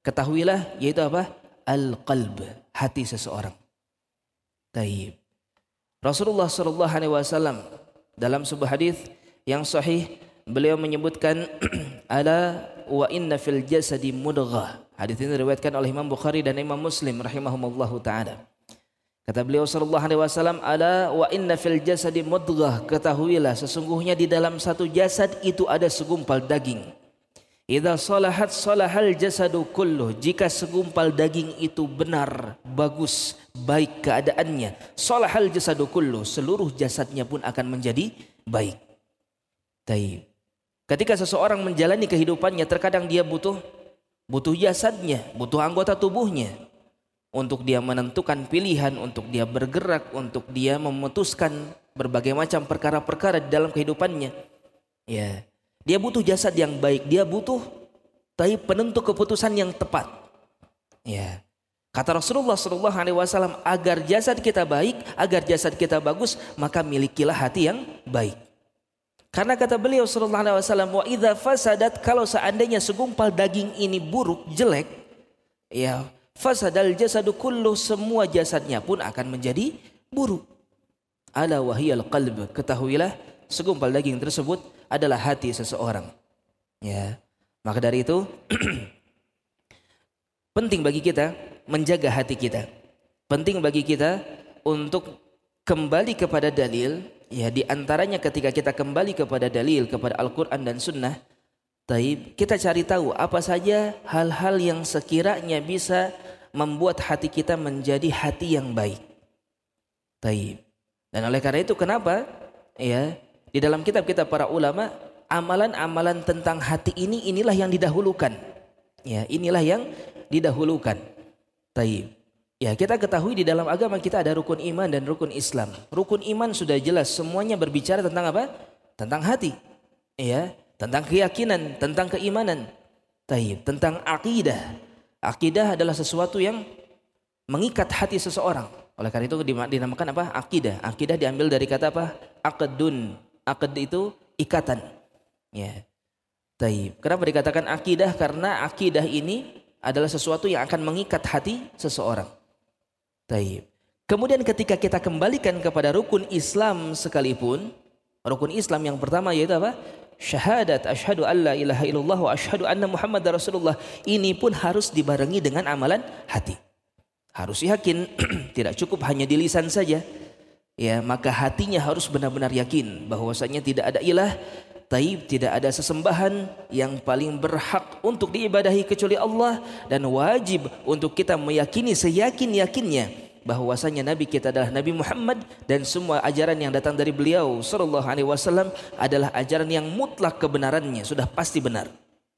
Ketahuilah yaitu apa? Al-qalb, hati seseorang. Taib. Rasulullah sallallahu alaihi wasallam dalam sebuah hadis yang sahih beliau menyebutkan ala wa inna fil jasadi mudghah. Hadis ini diriwayatkan oleh Imam Bukhari dan Imam Muslim rahimahumullahu taala. Kata beliau sallallahu alaihi wasallam, ala wa inna fil jasadi mudghah, ketahuilah sesungguhnya di dalam satu jasad itu ada segumpal daging. Idza salahat salahal jasadu kulluh, jika segumpal daging itu benar, bagus, baik keadaannya, salahal jasadu kulluh, seluruh jasadnya pun akan menjadi baik. Taib. Ketika seseorang menjalani kehidupannya, terkadang dia butuh jasadnya, butuh anggota tubuhnya untuk dia menentukan pilihan, untuk dia bergerak, untuk dia memutuskan berbagai macam perkara-perkara di dalam kehidupannya. Ya, dia butuh jasad yang baik, dia butuh penentu keputusan yang tepat. Ya, kata Rasulullah SAW, agar jasad kita baik, agar jasad kita bagus, maka milikilah hati yang baik. Karena kata beliau sallallahu alaihi wasallam, wa idza fasadat, kalau seandainya segumpal daging ini buruk, jelek, ya, fasadal jasadu kullu, semua jasadnya pun akan menjadi buruk. Ala wahiyal qalb, ketahuilah segumpal daging tersebut adalah hati seseorang. Ya. Maka dari itu penting bagi kita menjaga hati kita. Penting bagi kita untuk kembali kepada dalil. Ya, di antaranya ketika kita kembali kepada dalil, kepada Al-Quran dan Sunnah, kita cari tahu apa saja hal-hal yang sekiranya bisa membuat hati kita menjadi hati yang baik. Dan oleh karena itu kenapa ya di dalam kitab-kitab para ulama, amalan-amalan tentang hati inilah yang didahulukan. Ya, inilah yang didahulukan. Ya, kita ketahui di dalam agama kita ada rukun iman dan rukun Islam. Rukun iman sudah jelas, semuanya berbicara tentang apa? Tentang hati. Ya, tentang keyakinan, tentang keimanan. Tentang akidah. Akidah adalah sesuatu yang mengikat hati seseorang. Oleh karena itu dinamakan apa? Akidah. Akidah diambil dari kata apa? Aqdun. Aqd itu ikatan. Ya. Kenapa dikatakan akidah? Karena akidah ini adalah sesuatu yang akan mengikat hati seseorang. Kemudian ketika kita kembalikan kepada rukun Islam sekalipun, rukun Islam yang pertama yaitu apa? Syahadat asyhadu alla ilaha illallah wa asyhadu anna muhammadar rasulullah. Ini pun harus dibarengi dengan amalan hati. Harus yakin, tidak cukup hanya di lisan saja. Ya, maka hatinya harus benar-benar yakin bahwasanya tidak ada ilah, tidak ada sesembahan yang paling berhak untuk diibadahi kecuali Allah, dan wajib untuk kita meyakini seyakin-yakinnya bahwasanya Nabi kita adalah Nabi Muhammad, dan semua ajaran yang datang dari beliau sallallahu alaihi wasallam adalah ajaran yang mutlak kebenarannya, sudah pasti benar.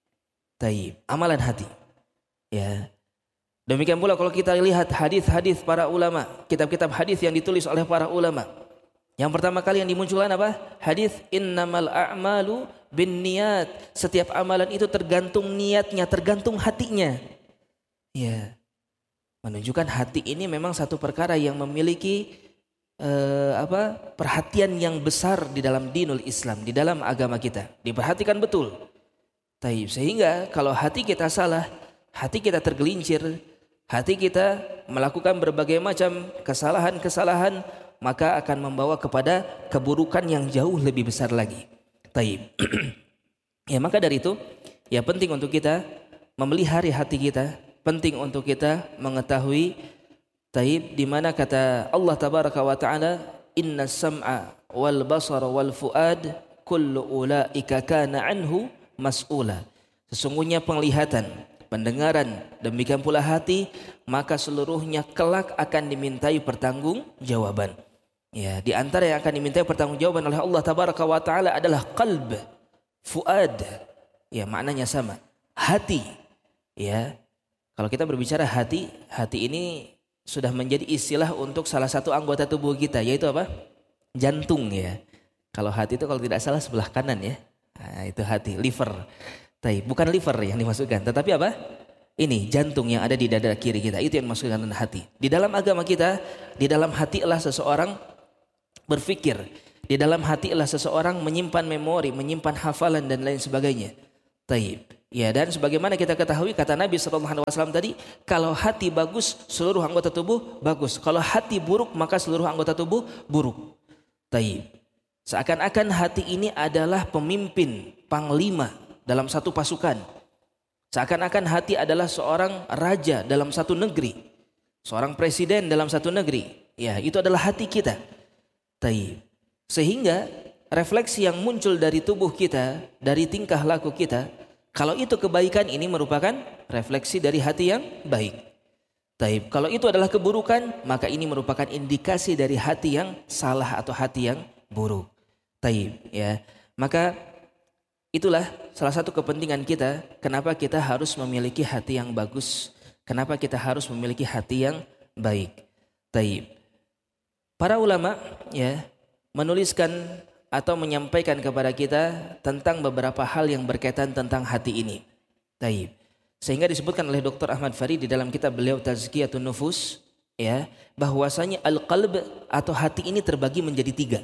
Amalan hati. Ya. Demikian pula kalau kita lihat hadis-hadis para ulama, kitab-kitab hadis yang ditulis oleh para ulama. Yang pertama kali yang dimunculkan apa? Hadis innamal a'malu binniyat. Setiap amalan itu tergantung niatnya, tergantung hatinya. Ya. Menunjukkan hati ini memang satu perkara yang memiliki perhatian yang besar di dalam dinul Islam, di dalam agama kita. Diperhatikan betul. Sehingga kalau hati kita salah, hati kita tergelincir, hati kita melakukan berbagai macam kesalahan-kesalahan, maka akan membawa kepada keburukan yang jauh lebih besar lagi. Ya, maka dari itu ya penting untuk kita memelihara hati kita, penting untuk kita mengetahui di mana kata Allah tabaraka wa taala, innas sam'a wal basara wal fuad kullu ulaika kana anhu mas'ula. Sesungguhnya penglihatan, pendengaran, demikian pula hati, maka seluruhnya kelak akan dimintai pertanggungjawaban. Ya, di antara yang akan dimintai pertanggungjawaban oleh Allah tabaraka wa taala adalah qalb, fuad. Ya, maknanya sama. Hati. Ya. Kalau kita berbicara hati, hati ini sudah menjadi istilah untuk salah satu anggota tubuh kita, yaitu apa? Jantung ya. Kalau hati itu kalau tidak salah sebelah kanan ya. Nah, itu hati, liver. Bukan liver yang dimasukkan, tetapi apa? Ini jantung yang ada di dada kiri kita, itu yang dimasukkan dengan hati. Di dalam agama kita, di dalam hati adalah seseorang berpikir, di dalam hati adalah seseorang menyimpan memori, menyimpan hafalan dan lain sebagainya. Ya, dan sebagaimana kita ketahui kata Nabi SAW tadi, kalau hati bagus seluruh anggota tubuh bagus. Kalau hati buruk maka seluruh anggota tubuh buruk. Taib. Seakan-akan hati ini adalah pemimpin, panglima dalam satu pasukan. Seakan-akan hati adalah seorang raja dalam satu negeri, seorang presiden dalam satu negeri. Ya, itu adalah hati kita. Taib. Sehingga refleksi yang muncul dari tubuh kita, dari tingkah laku kita, kalau itu kebaikan, ini merupakan refleksi dari hati yang baik. Taib. Kalau itu adalah keburukan, maka ini merupakan indikasi dari hati yang salah atau hati yang buruk. Taib. Ya. Maka itulah salah satu kepentingan kita. Kenapa kita harus memiliki hati yang bagus? Kenapa kita harus memiliki hati yang baik? Taib. Para ulama ya menuliskan atau menyampaikan kepada kita tentang beberapa hal yang berkaitan tentang hati ini. Taib. Sehingga disebutkan oleh Dr. Ahmad Farid di dalam kitab beliau Tazkiyatun Nufus, ya, bahwasanya al-qalb atau hati ini terbagi menjadi 3.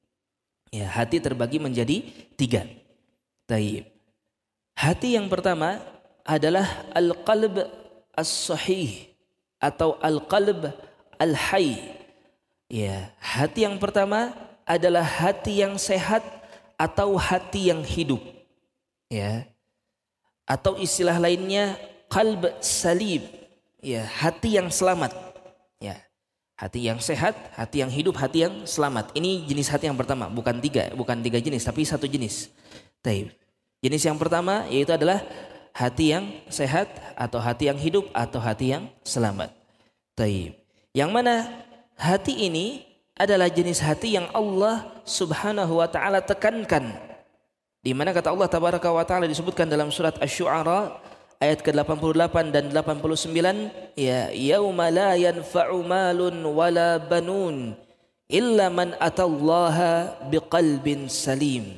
Ya, hati terbagi menjadi 3. Taib. Hati yang pertama adalah al-qalb as-sahih atau al-qalb al-hayy. Ya, hati yang pertama adalah hati yang sehat atau hati yang hidup. Ya. Atau istilah lainnya qalb salim. Ya, hati yang selamat. Ya. Hati yang sehat, hati yang hidup, hati yang selamat. Ini jenis hati yang pertama, bukan tiga jenis, tapi satu jenis. Taib. Jenis yang pertama yaitu adalah hati yang sehat atau hati yang hidup atau hati yang selamat. Taib. Yang mana hati ini adalah jenis hati yang Allah Subhanahu wa taala tekankan. Di mana kata Allah Tabaraka wa taala disebutkan dalam surat Asy-Syu'ara ayat ke-88 dan 89, ya yauma la yanfa'u malun wala banun illa man atallaha biqalbin salim.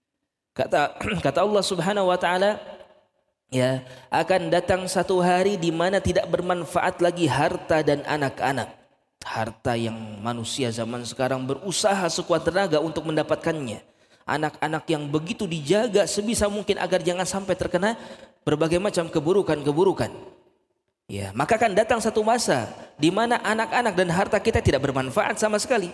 Kata Allah Subhanahu wa taala, ya akan datang satu hari di mana tidak bermanfaat lagi harta dan anak-anak. Harta yang manusia zaman sekarang berusaha sekuat tenaga untuk mendapatkannya. Anak-anak yang begitu dijaga sebisa mungkin agar jangan sampai terkena berbagai macam keburukan-keburukan. Ya, maka akan datang satu masa di mana anak-anak dan harta kita tidak bermanfaat sama sekali.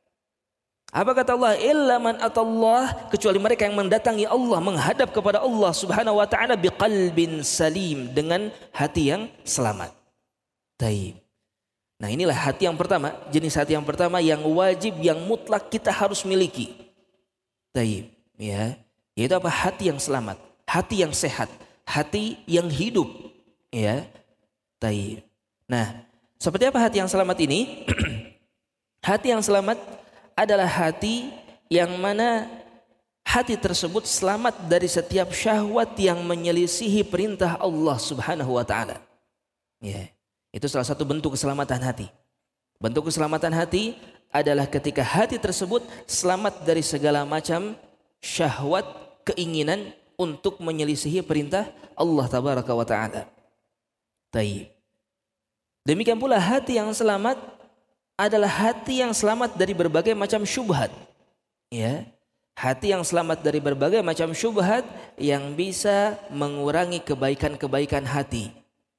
Apa kata Allah? Illa man atallah, kecuali mereka yang mendatangi Allah, menghadap kepada Allah Subhanahu wa taala biqalbin salim, dengan hati yang selamat. Taib. Nah, inilah hati yang pertama, jenis hati yang pertama yang wajib, yang mutlak kita harus miliki. Taib, ya. Yaitu apa? Hati yang selamat, hati yang sehat, hati yang hidup, ya. Taib. Nah, seperti apa hati yang selamat ini? Hati yang selamat adalah hati yang mana hati tersebut selamat dari setiap syahwat yang menyelisihi perintah Allah Subhanahu wa taala. Ya. Itu salah satu bentuk keselamatan hati. Bentuk keselamatan hati adalah ketika hati tersebut selamat dari segala macam syahwat, keinginan untuk menyelisihi perintah Allah Tabaraka wa taala. Taib. Demikian pula hati yang selamat adalah hati yang selamat dari berbagai macam syubhat. Ya. Hati yang selamat dari berbagai macam syubhat yang bisa mengurangi kebaikan-kebaikan hati.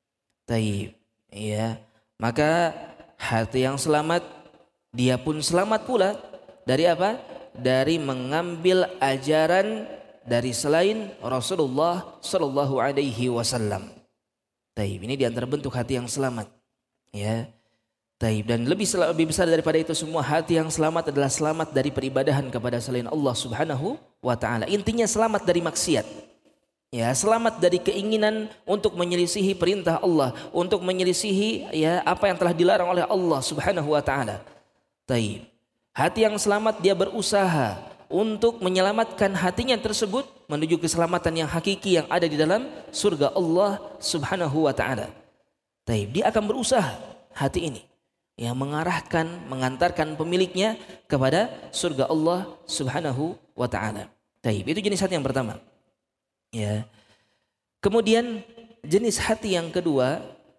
Taib. Ya, maka hati yang selamat dia pun selamat pula dari apa? Dari mengambil ajaran dari selain Rasulullah Sallallahu Alaihi Wasallam. Taib, ini di antara bentuk hati yang selamat. Ya, taib, dan lebih besar daripada itu semua, hati yang selamat adalah selamat dari peribadahan kepada selain Allah Subhanahu wa taala. Intinya selamat dari maksiat. Ya, selamat dari keinginan untuk menyelisihi perintah Allah, untuk menyelisihi ya apa yang telah dilarang oleh Allah Subhanahu wa taala. Taib. Hati yang selamat dia berusaha untuk menyelamatkan hatinya tersebut menuju keselamatan yang hakiki yang ada di dalam surga Allah Subhanahu wa taala. Taib. Dia akan berusaha hati ini yang mengarahkan, mengantarkan pemiliknya kepada surga Allah Subhanahu wa taala. Taib. Itu jenis hati yang pertama. Ya. Kemudian jenis hati yang kedua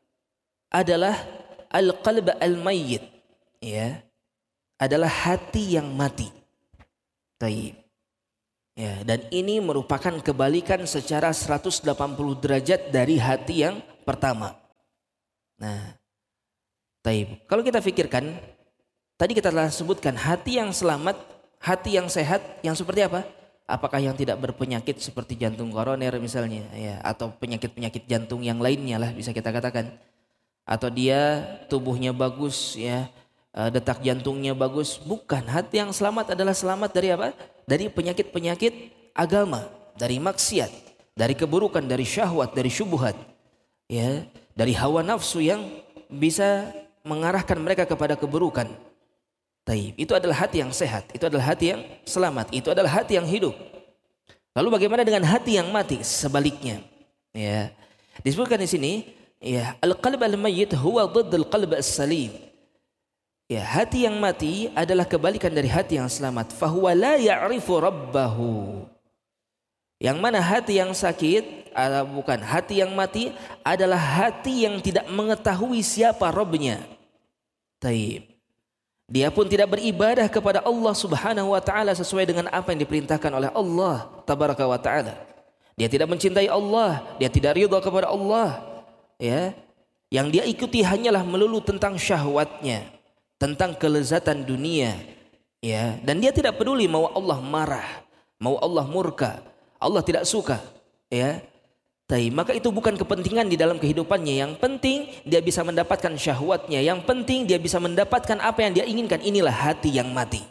adalah al-qalb al-mayyit, ya. Adalah hati yang mati. Taib. Ya, dan ini merupakan kebalikan secara 180 derajat dari hati yang pertama. Nah, taib. Kalau kita pikirkan, tadi kita telah sebutkan hati yang selamat, hati yang sehat, yang seperti apa? Apakah yang tidak berpenyakit seperti jantung koroner misalnya, ya, atau penyakit-penyakit jantung yang lainnya lah bisa kita katakan. Atau dia tubuhnya bagus, ya, detak jantungnya bagus. Bukan, hati yang selamat adalah selamat dari apa? Dari penyakit-penyakit agama, dari maksiat, dari keburukan, dari syahwat, dari syubhat, ya, dari hawa nafsu yang bisa mengarahkan mereka kepada keburukan. Taib. Itu adalah hati yang sehat, itu adalah hati yang selamat, itu adalah hati yang hidup. Lalu bagaimana dengan hati yang mati? Sebaliknya, ya. Disebutkan di sini, ya, al-qalb al-mayyit huwa dhidd al-qalb as-salim. Ya, hati yang mati adalah kebalikan dari hati yang selamat. Fahuwa la ya'rifu rabbahu. Yang mana hati yang sakit, bukan, hati yang mati adalah hati yang tidak mengetahui siapa Rabbnya. Taib. Dia pun tidak beribadah kepada Allah Subhanahu wa taala sesuai dengan apa yang diperintahkan oleh Allah tabaraka wa taala. Dia tidak mencintai Allah, dia tidak ridha kepada Allah. Ya. Yang dia ikuti hanyalah melulu tentang syahwatnya, tentang kelezatan dunia, ya, dan dia tidak peduli mau Allah marah, mau Allah murka, Allah tidak suka, ya. Maka itu bukan kepentingan di dalam kehidupannya. Yang penting dia bisa mendapatkan syahwatnya, yang penting dia bisa mendapatkan apa yang dia inginkan. Inilah hati yang mati.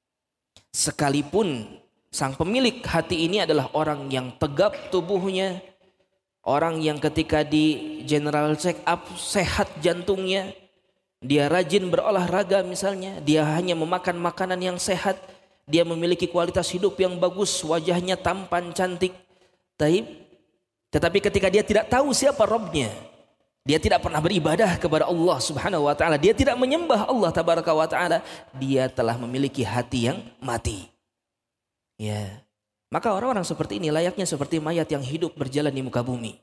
Sekalipun sang pemilik hati ini adalah orang yang tegap tubuhnya, orang yang ketika di general check up sehat jantungnya, dia rajin berolahraga misalnya, dia hanya memakan makanan yang sehat, dia memiliki kualitas hidup yang bagus, wajahnya tampan, cantik. Tetapi ketika dia tidak tahu siapa Rabbnya, dia tidak pernah beribadah kepada Allah Subhanahu wa taala, dia tidak menyembah Allah tabaraka wa taala, dia telah memiliki hati yang mati. Ya. Maka orang-orang seperti ini layaknya seperti mayat yang hidup berjalan di muka bumi.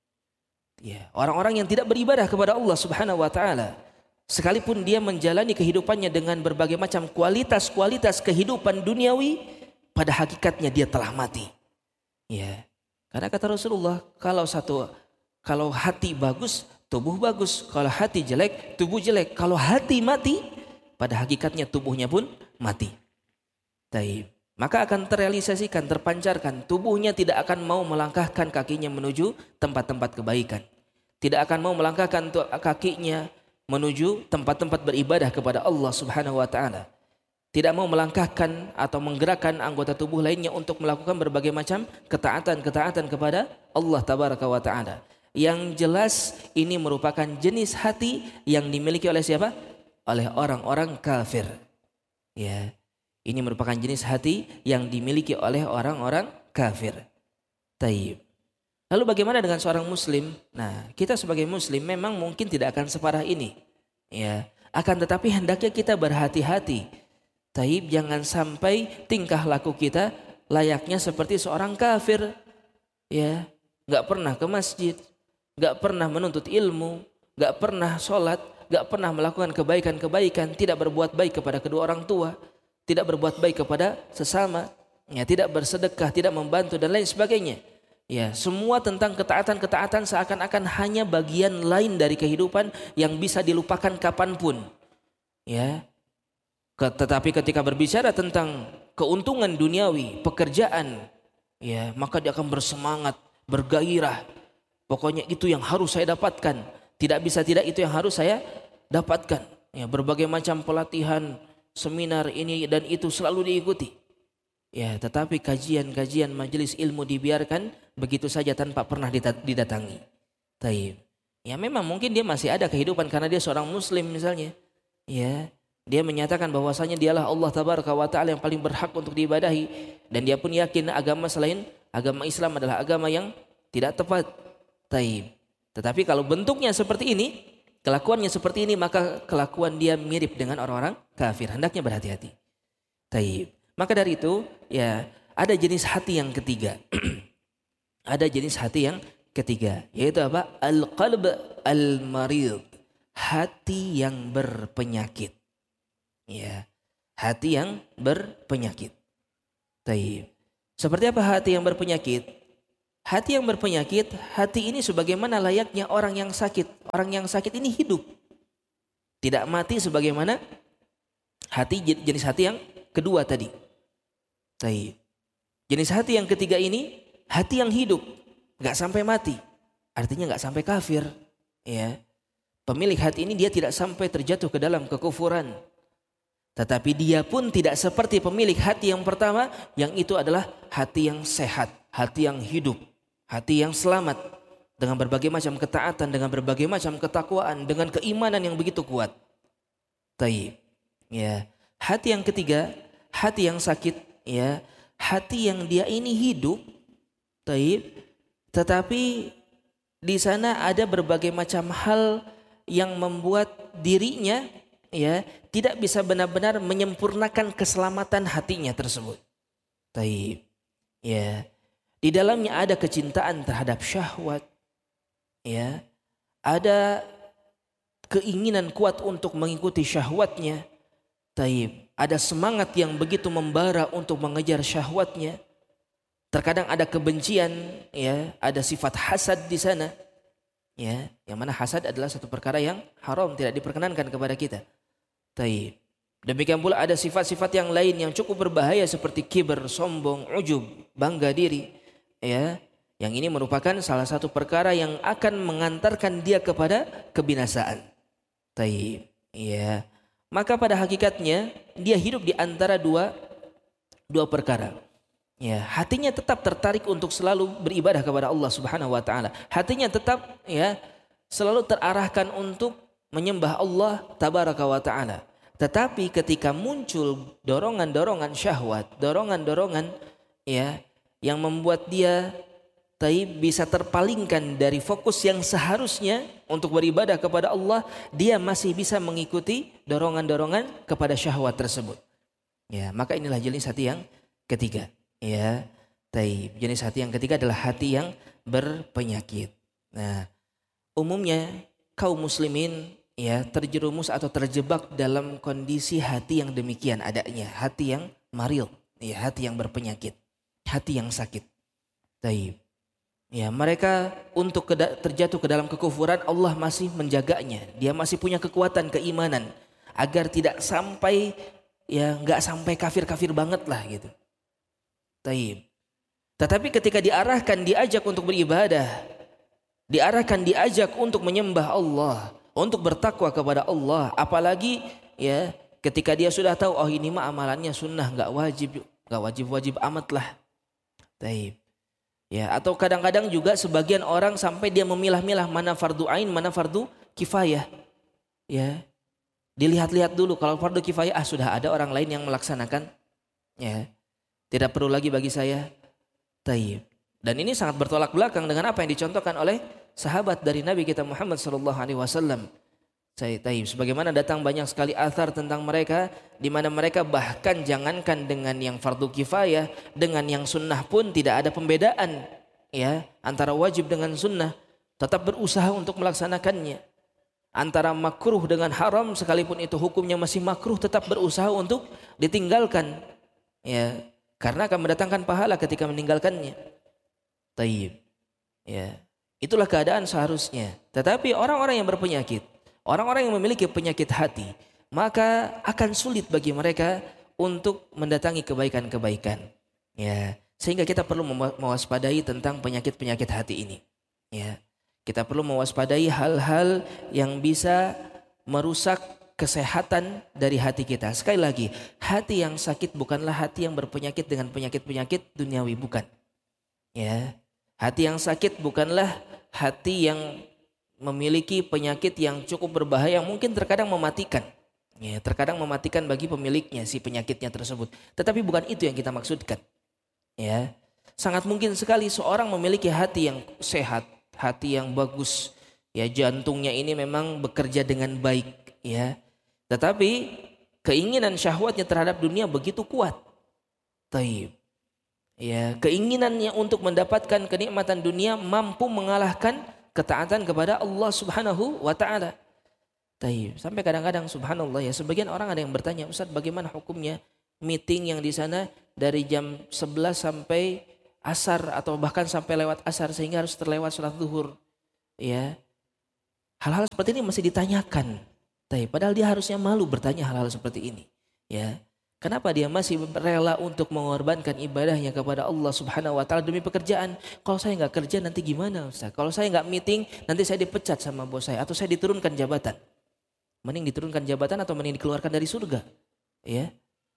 Ya, orang-orang yang tidak beribadah kepada Allah Subhanahu wa taala, sekalipun dia menjalani kehidupannya dengan berbagai macam kualitas-kualitas kehidupan duniawi, pada hakikatnya dia telah mati. Ya. Karena kata Rasulullah, kalau hati bagus, tubuh bagus. Kalau hati jelek, tubuh jelek. Kalau hati mati, pada hakikatnya tubuhnya pun mati. Taib. Maka akan terrealisasikan, terpancarkan. Tubuhnya tidak akan mau melangkahkan kakinya menuju tempat-tempat kebaikan. Tidak akan mau melangkahkan kakinya menuju tempat-tempat beribadah kepada Allah Subhanahu wa taala. Tidak mau melangkahkan atau menggerakkan anggota tubuh lainnya untuk melakukan berbagai macam ketaatan-ketaatan kepada Allah tabaraka wa taala. Yang jelas ini merupakan jenis hati yang dimiliki oleh siapa? Oleh orang-orang kafir. Ya. Ini merupakan jenis hati yang dimiliki oleh orang-orang kafir. Taib. Lalu bagaimana dengan seorang muslim? Nah, kita sebagai muslim memang mungkin tidak akan separah ini. Ya, akan tetapi hendaknya kita berhati-hati. Taib, jangan sampai tingkah laku kita layaknya seperti seorang kafir. Ya, enggak pernah ke masjid, enggak pernah menuntut ilmu, enggak pernah sholat, enggak pernah melakukan kebaikan-kebaikan, tidak berbuat baik kepada kedua orang tua, tidak berbuat baik kepada sesama, ya, tidak bersedekah, tidak membantu dan lain sebagainya. Ya, semua tentang ketaatan-ketaatan seakan-akan hanya bagian lain dari kehidupan yang bisa dilupakan kapanpun. Ya. Tetapi ketika berbicara tentang keuntungan duniawi, pekerjaan, ya, maka dia akan bersemangat, bergairah. Pokoknya itu yang harus saya dapatkan. Tidak bisa tidak, itu yang harus saya dapatkan. Ya, berbagai macam pelatihan, seminar ini dan itu selalu diikuti. Ya, tetapi kajian-kajian majelis ilmu dibiarkan begitu saja tanpa pernah didatangi. Taib. Ya, memang mungkin dia masih ada kehidupan karena dia seorang muslim misalnya. Ya. Dia menyatakan bahwasanya dialah Allah tabaraka wa taala yang paling berhak untuk diibadahi, dan dia pun yakin agama selain agama Islam adalah agama yang tidak tepat. Taib. Tetapi kalau bentuknya seperti ini, kelakuannya seperti ini, maka kelakuan dia mirip dengan orang-orang kafir. Hendaknya berhati-hati. Taib. Maka dari itu, ya, ada jenis hati yang ketiga. Ada jenis hati yang ketiga, yaitu apa? Al-qalb al-marid. Hati yang berpenyakit. Ya, hati yang berpenyakit. Taib. Seperti apa hati yang berpenyakit? Hati yang berpenyakit, hati ini sebagaimana layaknya orang yang sakit. Orang yang sakit ini hidup. Tidak mati sebagaimana hati jenis hati yang kedua tadi. Taib. Jenis hati yang ketiga ini, hati yang hidup. Gak sampai mati. Artinya gak sampai kafir. Ya. Pemilik hati ini dia tidak sampai terjatuh ke dalam kekufuran. Tetapi dia pun tidak seperti pemilik hati yang pertama, yang itu adalah hati yang sehat, hati yang hidup, hati yang selamat dengan berbagai macam ketaatan, dengan berbagai macam ketakwaan, dengan keimanan yang begitu kuat. Taib. Ya, hati yang ketiga, hati yang sakit, ya, hati yang dia ini hidup, taib, tetapi di sana ada berbagai macam hal yang membuat dirinya, ya, tidak bisa benar-benar menyempurnakan keselamatan hatinya tersebut. Taib. Ya. Di dalamnya ada kecintaan terhadap syahwat. Ya. Ada keinginan kuat untuk mengikuti syahwatnya. Taib. Ada semangat yang begitu membara untuk mengejar syahwatnya. Terkadang ada kebencian, ya, ada sifat hasad di sana. Ya, yang mana hasad adalah satu perkara yang haram, tidak diperkenankan kepada kita. Taib. Demikian pula ada sifat-sifat yang lain yang cukup berbahaya seperti kibir, sombong, ujub, bangga diri. Ya, yang ini merupakan salah satu perkara yang akan mengantarkan dia kepada kebinasaan. Taib. Ya. Maka pada hakikatnya dia hidup di antara dua perkara. Ya, hatinya tetap tertarik untuk selalu beribadah kepada Allah Subhanahu wa taala. Hatinya tetap, ya, selalu terarahkan untuk menyembah Allah tabaraka wa ta'ala. Tetapi ketika muncul dorongan-dorongan syahwat, dorongan-dorongan, ya, yang membuat dia bisa terpalingkan dari fokus yang seharusnya untuk beribadah kepada Allah, dia masih bisa mengikuti dorongan-dorongan kepada syahwat tersebut. Ya, maka inilah jenis hati yang ketiga. Ya, jenis hati yang ketiga adalah hati yang berpenyakit. Nah, umumnya kaum muslimin, ya, terjerumus atau terjebak dalam kondisi hati yang demikian adanya, hati yang maril, ya, hati yang berpenyakit, hati yang sakit. Taib. Ya, mereka untuk terjatuh ke dalam kekufuran, Allah masih menjaganya. Dia masih punya kekuatan keimanan agar tidak sampai, ya, nggak sampai kafir-kafir banget lah gitu. Taib. Tetapi ketika diarahkan, diajak untuk beribadah, diarahkan, diajak untuk menyembah Allah, untuk bertakwa kepada Allah, apalagi, ya, ketika dia sudah tahu, oh ini mah amalannya sunnah, nggak wajib amat lah. Taib. Ya, atau kadang-kadang juga sebagian orang sampai dia memilah-milah mana fardu ain, mana fardu kifayah. Ya, dilihat-lihat dulu, kalau fardu kifayah, sudah ada orang lain yang melaksanakan. Ya, tidak perlu lagi bagi saya. Taib. Dan ini sangat bertolak belakang dengan apa yang dicontohkan oleh sahabat dari Nabi kita Muhammad SAW. Taib. Sebagaimana datang banyak sekali athar tentang mereka, di mana mereka bahkan jangankan dengan yang fardu kifayah, dengan yang sunnah pun tidak ada pembedaan, ya, antara wajib dengan sunnah, tetap berusaha untuk melaksanakannya. Antara makruh dengan haram, sekalipun itu hukumnya masih makruh, tetap berusaha untuk ditinggalkan, ya, karena akan mendatangkan pahala ketika meninggalkannya. Taib. Ya, itulah keadaan seharusnya. Tetapi orang-orang yang berpenyakit, orang-orang yang memiliki penyakit hati, maka akan sulit bagi mereka untuk mendatangi kebaikan-kebaikan. Ya, sehingga kita perlu mewaspadai tentang penyakit-penyakit hati ini. Ya, kita perlu mewaspadai hal-hal yang bisa merusak kesehatan dari hati kita. Sekali lagi, hati yang sakit bukanlah hati yang berpenyakit dengan penyakit-penyakit duniawi, bukan. Ya, hati yang sakit bukanlah hati yang memiliki penyakit yang cukup berbahaya, yang mungkin terkadang mematikan. Ya, terkadang mematikan bagi pemiliknya, si penyakitnya tersebut. Tetapi bukan itu yang kita maksudkan. Ya, sangat mungkin sekali seorang memiliki hati yang sehat, hati yang bagus. Ya, jantungnya ini memang bekerja dengan baik. Ya, tetapi keinginan syahwatnya terhadap dunia begitu kuat. Taib. Ya, keinginannya untuk mendapatkan kenikmatan dunia mampu mengalahkan ketaatan kepada Allah Subhanahu wa taala. Taib. Sampai kadang-kadang subhanallah, ya, sebagian orang ada yang bertanya, Ustaz, bagaimana hukumnya meeting yang di sana dari jam 11 sampai asar atau bahkan sampai lewat asar sehingga harus terlewat sholat zuhur. Ya, hal-hal seperti ini masih ditanyakan. Padahal dia harusnya malu bertanya hal-hal seperti ini. Ya, kenapa dia masih rela untuk mengorbankan ibadahnya kepada Allah Subhanahu Wa Taala demi pekerjaan? Kalau saya nggak kerja nanti gimana, Ustaz? Kalau saya nggak meeting nanti saya dipecat sama bos saya atau saya diturunkan jabatan. Mending diturunkan jabatan atau mending dikeluarkan dari surga. Ya,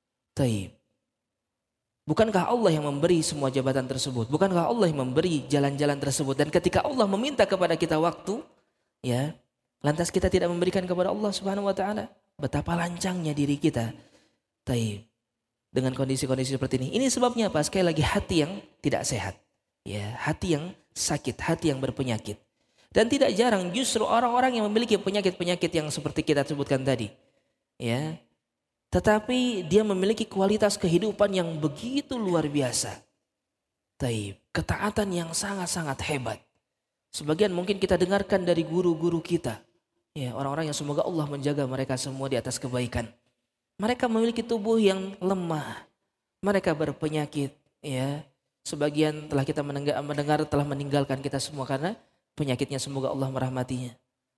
bukankah Allah yang memberi semua jabatan tersebut? Bukankah Allah yang memberi jalan-jalan tersebut? Dan ketika Allah meminta kepada kita waktu, ya, lantas kita tidak memberikan kepada Allah Subhanahu Wa Taala, betapa lancangnya diri kita. Dengan kondisi-kondisi seperti ini. Ini sebabnya apa? Sekali lagi hati yang tidak sehat, ya, hati yang sakit, hati yang berpenyakit. Dan tidak jarang justru orang-orang yang memiliki penyakit-penyakit yang seperti kita sebutkan tadi, ya, tetapi dia memiliki kualitas kehidupan yang begitu luar biasa. Ketaatan yang sangat-sangat hebat. Sebagian mungkin kita dengarkan dari guru-guru kita, ya, orang-orang yang semoga Allah menjaga mereka semua di atas kebaikan. Mereka memiliki tubuh yang lemah, mereka berpenyakit, ya. Sebagian telah kita mendengar telah meninggalkan kita semua karena penyakitnya, semoga Allah merahmatinya.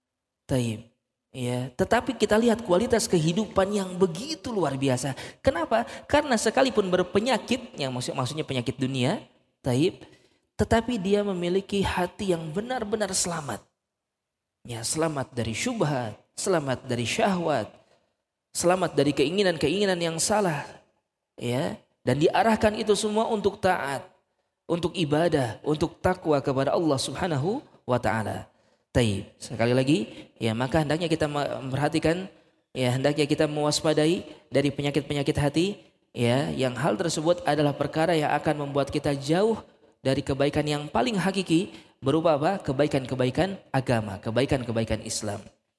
Ya, tetapi kita lihat kualitas kehidupan yang begitu luar biasa. Kenapa? Karena sekalipun berpenyakit, yang maksudnya penyakit dunia, tetapi dia memiliki hati yang benar-benar selamat. Ya, selamat dari syubhat, selamat dari syahwat, selamat dari keinginan-keinginan yang salah. Ya, dan diarahkan itu semua untuk taat, untuk ibadah, untuk takwa kepada Allah Subhanahu Wa Taala. Sekali lagi, ya, maka hendaknya kita memperhatikan, ya, hendaknya kita mewaspadai dari penyakit-penyakit hati, ya, yang hal tersebut adalah perkara yang akan membuat kita jauh dari kebaikan yang paling hakiki, berupa apa? Kebaikan-kebaikan agama, kebaikan-kebaikan Islam.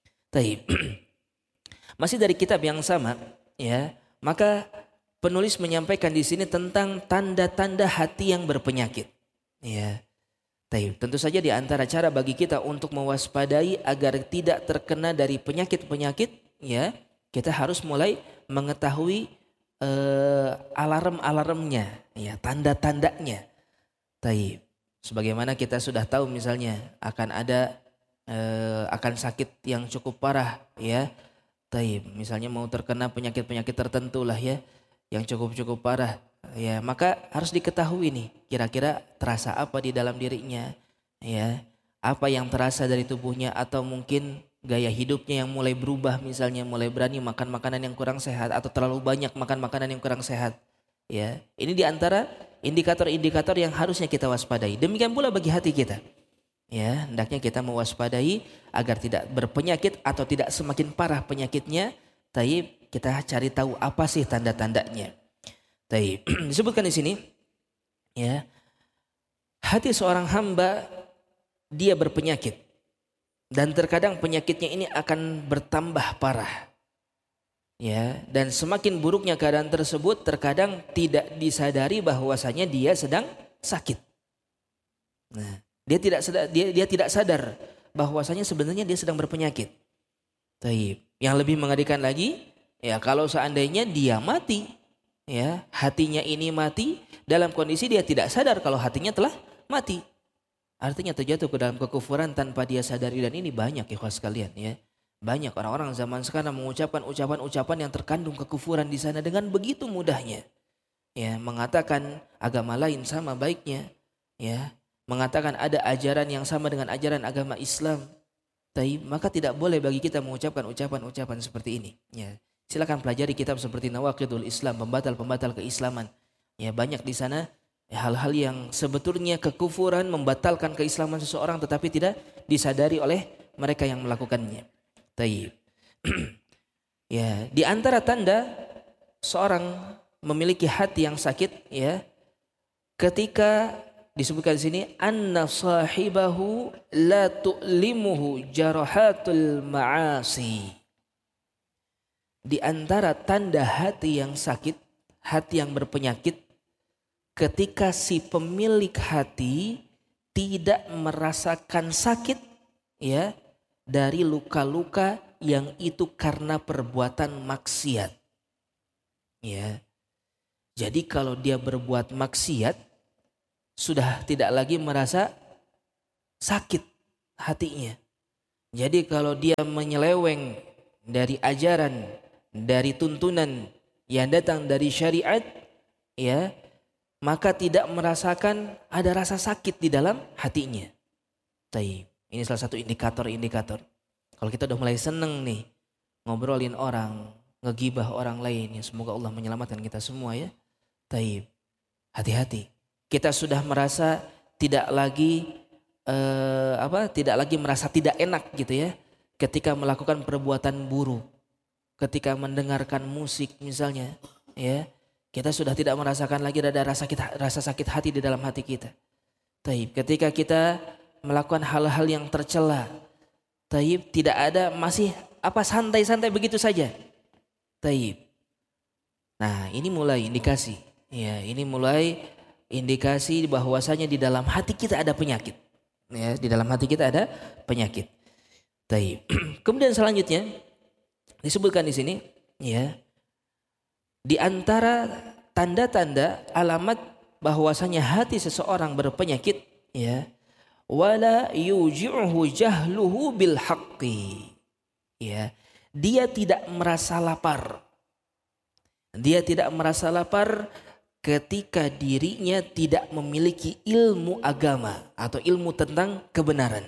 Masih dari kitab yang sama, ya, maka penulis menyampaikan di sini tentang tanda-tanda hati yang berpenyakit, ya. Tentu saja di antara cara bagi kita untuk mewaspadai agar tidak terkena dari penyakit-penyakit, ya, kita harus mulai mengetahui alarm-alarmnya, ya, tanda-tandanya. Sebagaimana kita sudah tahu misalnya akan ada akan sakit yang cukup parah, ya. Misalnya mau terkena penyakit-penyakit tertentu lah, ya, yang cukup parah. Ya, maka harus diketahui nih kira-kira terasa apa di dalam dirinya, ya, apa yang terasa dari tubuhnya, atau mungkin gaya hidupnya yang mulai berubah, misalnya mulai berani makan makanan yang kurang sehat atau terlalu banyak makan makanan yang kurang sehat, ya. Ini diantara indikator-indikator yang harusnya kita waspadai. Demikian pula bagi hati kita, ya, hendaknya kita mewaspadai agar tidak berpenyakit atau tidak semakin parah penyakitnya. Kita cari tahu apa sih tanda-tandanya. Disebutkan di sini, ya, hati seorang hamba dia berpenyakit dan terkadang penyakitnya ini akan bertambah parah, ya, dan semakin buruknya keadaan tersebut terkadang tidak disadari bahwasanya dia sedang sakit. Nah, dia tidak sadar bahwasanya sebenarnya dia sedang berpenyakit. Yang lebih mengerikan lagi, ya, kalau seandainya dia mati, ya, hatinya ini mati dalam kondisi dia tidak sadar kalau hatinya telah mati. Artinya terjatuh ke dalam kekufuran tanpa dia sadari, dan ini banyak, ikhwas sekalian, ya. Banyak orang-orang zaman sekarang mengucapkan ucapan-ucapan yang terkandung kekufuran di sana dengan begitu mudahnya. Ya, mengatakan agama lain sama baiknya, ya, mengatakan ada ajaran yang sama dengan ajaran agama Islam. Maka tidak boleh bagi kita mengucapkan ucapan-ucapan seperti ini, ya. Silakan pelajari kitab seperti Nawaqidul Islam, pembatal-pembatal keislaman. Ya, banyak di sana hal-hal yang sebetulnya kekufuran, membatalkan keislaman seseorang tetapi tidak disadari oleh mereka yang melakukannya. Ya, di antara tanda seorang memiliki hati yang sakit, ya, ketika disebutkan di sini anna sahibahu la tu'limuhu jarahatul ma'asi. Di antara tanda hati yang sakit, hati yang berpenyakit, ketika si pemilik hati tidak merasakan sakit, ya, dari luka-luka yang itu karena perbuatan maksiat, ya. Jadi kalau dia berbuat maksiat sudah tidak lagi merasa sakit hatinya. Jadi kalau dia menyeleweng dari ajaran, dari tuntunan yang datang dari syariat, ya, maka tidak merasakan ada rasa sakit di dalam hatinya. Taib. Ini salah satu indikator-indikator. Kalau kita udah mulai seneng nih ngobrolin orang, ngegibah orang lain, ya semoga Allah menyelamatkan kita semua ya. Taib. Hati-hati. Kita sudah merasa tidak lagi tidak lagi merasa tidak enak gitu ya ketika melakukan perbuatan buruk, ketika mendengarkan musik misalnya, ya kita sudah tidak merasakan lagi ada rasa sakit hati di dalam hati kita. Taib. Ketika kita melakukan hal-hal yang tercela, taib, tidak ada, masih santai-santai begitu saja. Taib. Nah, ini mulai indikasi, ya ini mulai indikasi bahwasanya di dalam hati kita ada penyakit. Ya, di dalam hati kita ada penyakit. Taib. Kemudian selanjutnya disebutkan di sini, ya, di antara tanda-tanda alamat bahwasanya hati seseorang berpenyakit, ya, wala yuji'uhu jahluhu bil haqqi. Ya, dia tidak merasa lapar. Dia tidak merasa lapar ketika dirinya tidak memiliki ilmu agama atau ilmu tentang kebenaran.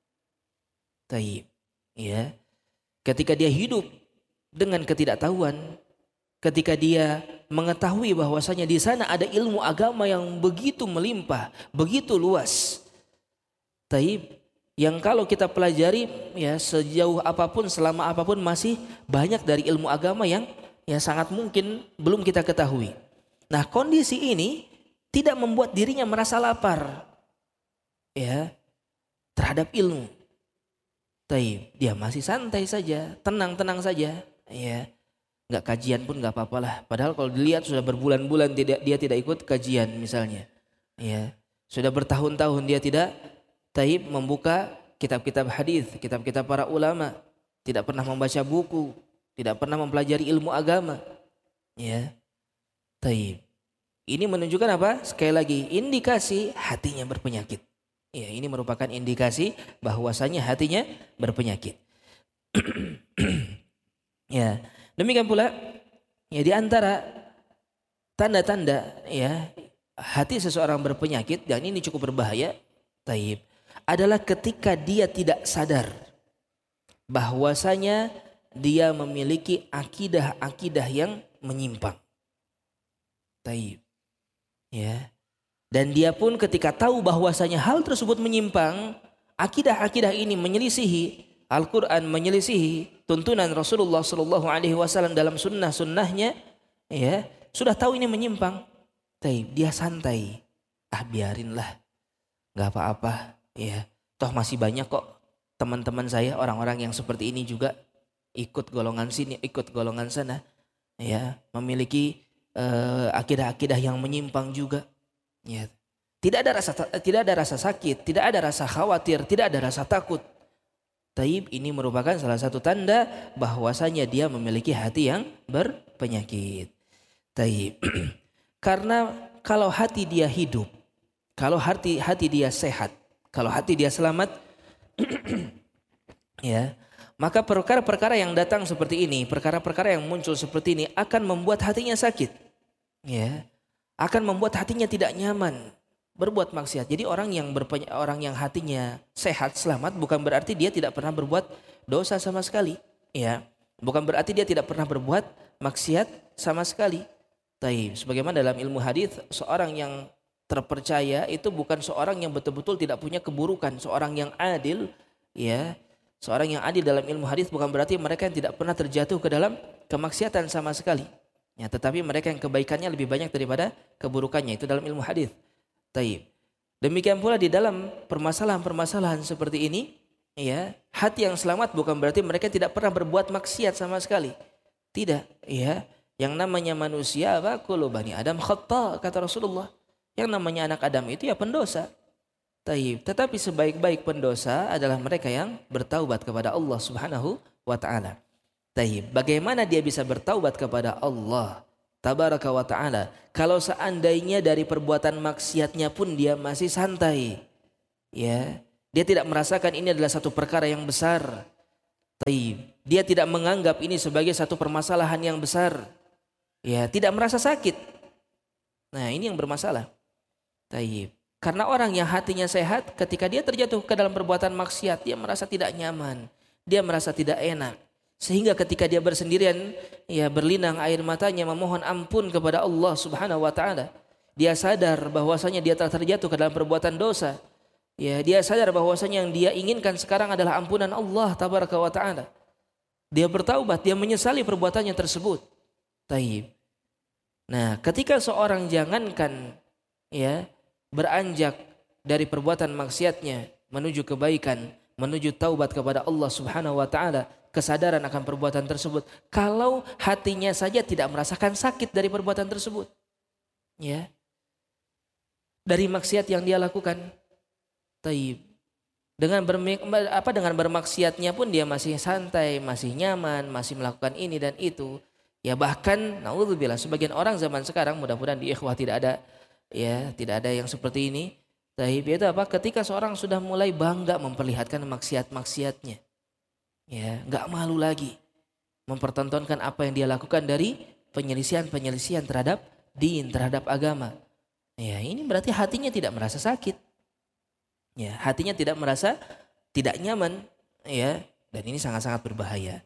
Taib. Ya. Ketika dia hidup dengan ketidaktahuan, ketika dia mengetahui bahwasanya di sana ada ilmu agama yang begitu melimpah, begitu luas. Taib. Yang kalau kita pelajari ya sejauh apapun, selama apapun masih banyak dari ilmu agama yang sangat mungkin belum kita ketahui. Nah, kondisi ini tidak membuat dirinya merasa lapar ya terhadap ilmu. Taib, dia masih santai saja, tenang-tenang saja, ya. Enggak kajian pun enggak apa-apalah. Padahal kalau dilihat sudah berbulan-bulan dia tidak ikut kajian misalnya. Ya. Sudah bertahun-tahun dia tidak taib membuka kitab-kitab hadis, kitab-kitab para ulama, tidak pernah membaca buku, tidak pernah mempelajari ilmu agama. Ya. Taib. Ini menunjukkan apa? Sekali lagi indikasi hatinya berpenyakit. Ya, ini merupakan indikasi bahwasanya hatinya berpenyakit. Ya, demikian pula ya di antara tanda-tanda ya hati seseorang berpenyakit, dan ini cukup berbahaya, taib, adalah ketika dia tidak sadar bahwasanya dia memiliki akidah-akidah yang menyimpang. Taib. Ya. Dan dia pun ketika tahu bahwasanya hal tersebut menyimpang, akidah-akidah ini menyelisihi Al-Quran, menyelisihi tuntunan Rasulullah SAW dalam sunnah-sunnahnya, ya, sudah tahu ini menyimpang. Taib, dia santai. Biarinlah, nggak apa-apa. Ya, toh masih banyak kok teman-teman saya orang-orang yang seperti ini juga ikut golongan sini, ikut golongan sana, ya, memiliki akidah-akidah yang menyimpang juga. Ya. Tidak ada rasa sakit, tidak ada rasa khawatir, tidak ada rasa takut. Taib, ini merupakan salah satu tanda bahwasanya dia memiliki hati yang berpenyakit. Taib. Karena kalau hati dia hidup, kalau hati dia sehat, kalau hati dia selamat, ya, maka perkara-perkara yang datang seperti ini, perkara-perkara yang muncul seperti ini akan membuat hatinya sakit. Ya, akan membuat hatinya tidak nyaman berbuat maksiat. Jadi orang yang hatinya sehat, selamat, bukan berarti dia tidak pernah berbuat dosa sama sekali. Ya, bukan berarti dia tidak pernah berbuat maksiat sama sekali. Taib. Sebagaimana dalam ilmu hadis, seorang yang terpercaya itu bukan seorang yang betul-betul tidak punya keburukan, seorang yang adil, ya. Seorang yang adil dalam ilmu hadis bukan berarti mereka yang tidak pernah terjatuh ke dalam kemaksiatan sama sekali. Ya, tetapi mereka yang kebaikannya lebih banyak daripada keburukannya, itu dalam ilmu hadis. Taib. Demikian pula di dalam permasalahan-permasalahan seperti ini, ya, hati yang selamat bukan berarti mereka tidak pernah berbuat maksiat sama sekali. Tidak, ya. Yang namanya manusia, kullu bani Adam khata', kata Rasulullah. Yang namanya anak Adam itu ya pendosa. Taib. Tetapi sebaik-baik pendosa adalah mereka yang bertaubat kepada Allah Subhanahu wa taala. Taib. Bagaimana dia bisa bertaubat kepada Allah? tabaraka wa ta'ala. Kalau seandainya dari perbuatan maksiatnya pun dia masih santai, ya, dia tidak merasakan ini adalah satu perkara yang besar. Dia tidak menganggap ini sebagai satu permasalahan yang besar. Ya, tidak merasa sakit. Nah, ini yang bermasalah. Karena orang yang hatinya sehat, ketika dia terjatuh ke dalam perbuatan maksiat, dia merasa tidak nyaman, dia merasa tidak enak. Sehingga ketika dia bersendirian, ya berlinang air matanya memohon ampun kepada Allah Subhanahu wa taala. Dia sadar bahwasanya dia telah terjatuh ke dalam perbuatan dosa. Ya, dia sadar bahwasanya yang dia inginkan sekarang adalah ampunan Allah tabaraka wa taala. Dia bertaubat, dia menyesali perbuatannya tersebut. Nah, ketika seorang jangankan ya beranjak dari perbuatan maksiatnya menuju kebaikan, menuju taubat kepada Allah Subhanahu wa taala, kesadaran akan perbuatan tersebut, kalau hatinya saja tidak merasakan sakit dari perbuatan tersebut, ya, dari maksiat yang dia lakukan, dengan bermaksiatnya pun dia masih santai, masih nyaman, masih melakukan ini dan itu, ya bahkan naudzubillah sebagian orang zaman sekarang, mudah-mudahan di ikhwah tidak ada yang seperti ini. Itu apa? Ketika seorang sudah mulai bangga memperlihatkan maksiat-maksiatnya, ya, nggak malu lagi mempertontonkan apa yang dia lakukan dari penyelisihan terhadap din, terhadap agama. Ya, ini berarti hatinya tidak merasa sakit. Ya, hatinya tidak merasa tidak nyaman, ya, dan ini sangat-sangat berbahaya.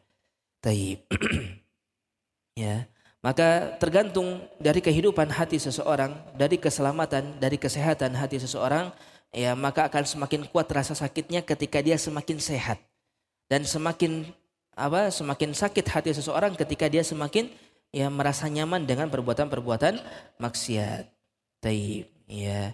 Ya, maka tergantung dari kehidupan hati seseorang, dari keselamatan, dari kesehatan hati seseorang, ya, maka akan semakin kuat rasa sakitnya ketika dia semakin sehat. Dan semakin sakit hati seseorang ketika dia semakin ya merasa nyaman dengan perbuatan-perbuatan maksiat. Ya.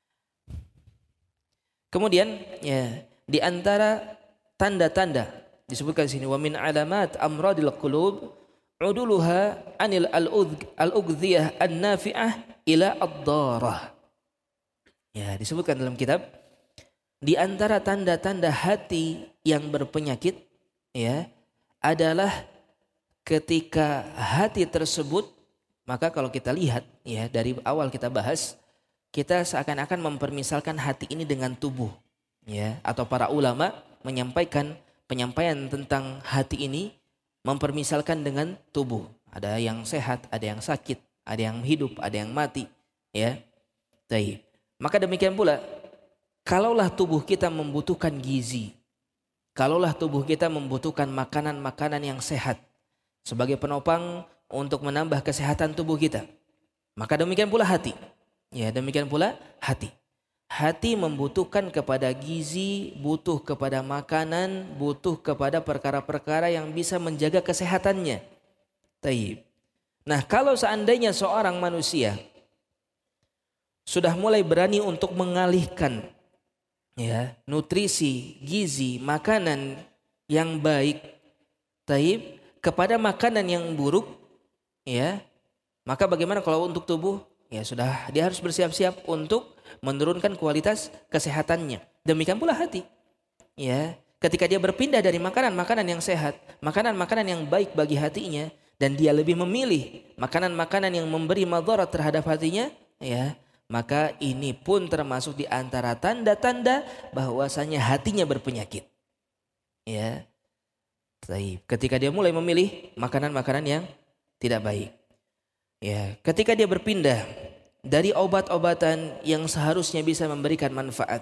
Kemudian ya di antara tanda-tanda disebutkan di sini wa min alamat amradil qulub uduluha anil al-ughdhiyah an-nafi'ah ila ad-darah. Ya, disebutkan dalam kitab di antara tanda-tanda hati yang berpenyakit, ya, adalah ketika hati tersebut, maka kalau kita lihat ya dari awal kita bahas, kita seakan-akan mempermisalkan hati ini dengan tubuh, ya, atau para ulama penyampaian tentang hati ini mempermisalkan dengan tubuh. Ada yang sehat, ada yang sakit, ada yang hidup, ada yang mati, ya. Maka demikian pula kalaulah tubuh kita membutuhkan gizi, kalaulah tubuh kita membutuhkan makanan-makanan yang sehat sebagai penopang untuk menambah kesehatan tubuh kita, maka demikian pula hati. Ya, demikian pula hati. Hati membutuhkan kepada gizi, butuh kepada makanan, butuh kepada perkara-perkara yang bisa menjaga kesehatannya. Nah, kalau seandainya seorang manusia sudah mulai berani untuk mengalihkan ya nutrisi, gizi, makanan yang baik kepada makanan yang buruk, ya, maka bagaimana kalau untuk tubuh? Ya sudah, dia harus bersiap-siap untuk menurunkan kualitas kesehatannya. Demikian pula hati. Ya, ketika dia berpindah dari makanan-makanan yang sehat, makanan-makanan yang baik bagi hatinya, dan dia lebih memilih makanan-makanan yang memberi madarat terhadap hatinya, ya, maka ini pun termasuk di antara tanda-tanda bahwasanya hatinya berpenyakit. Ya. Ketika dia mulai memilih makanan-makanan yang tidak baik. Ya, ketika dia berpindah dari obat-obatan yang seharusnya bisa memberikan manfaat,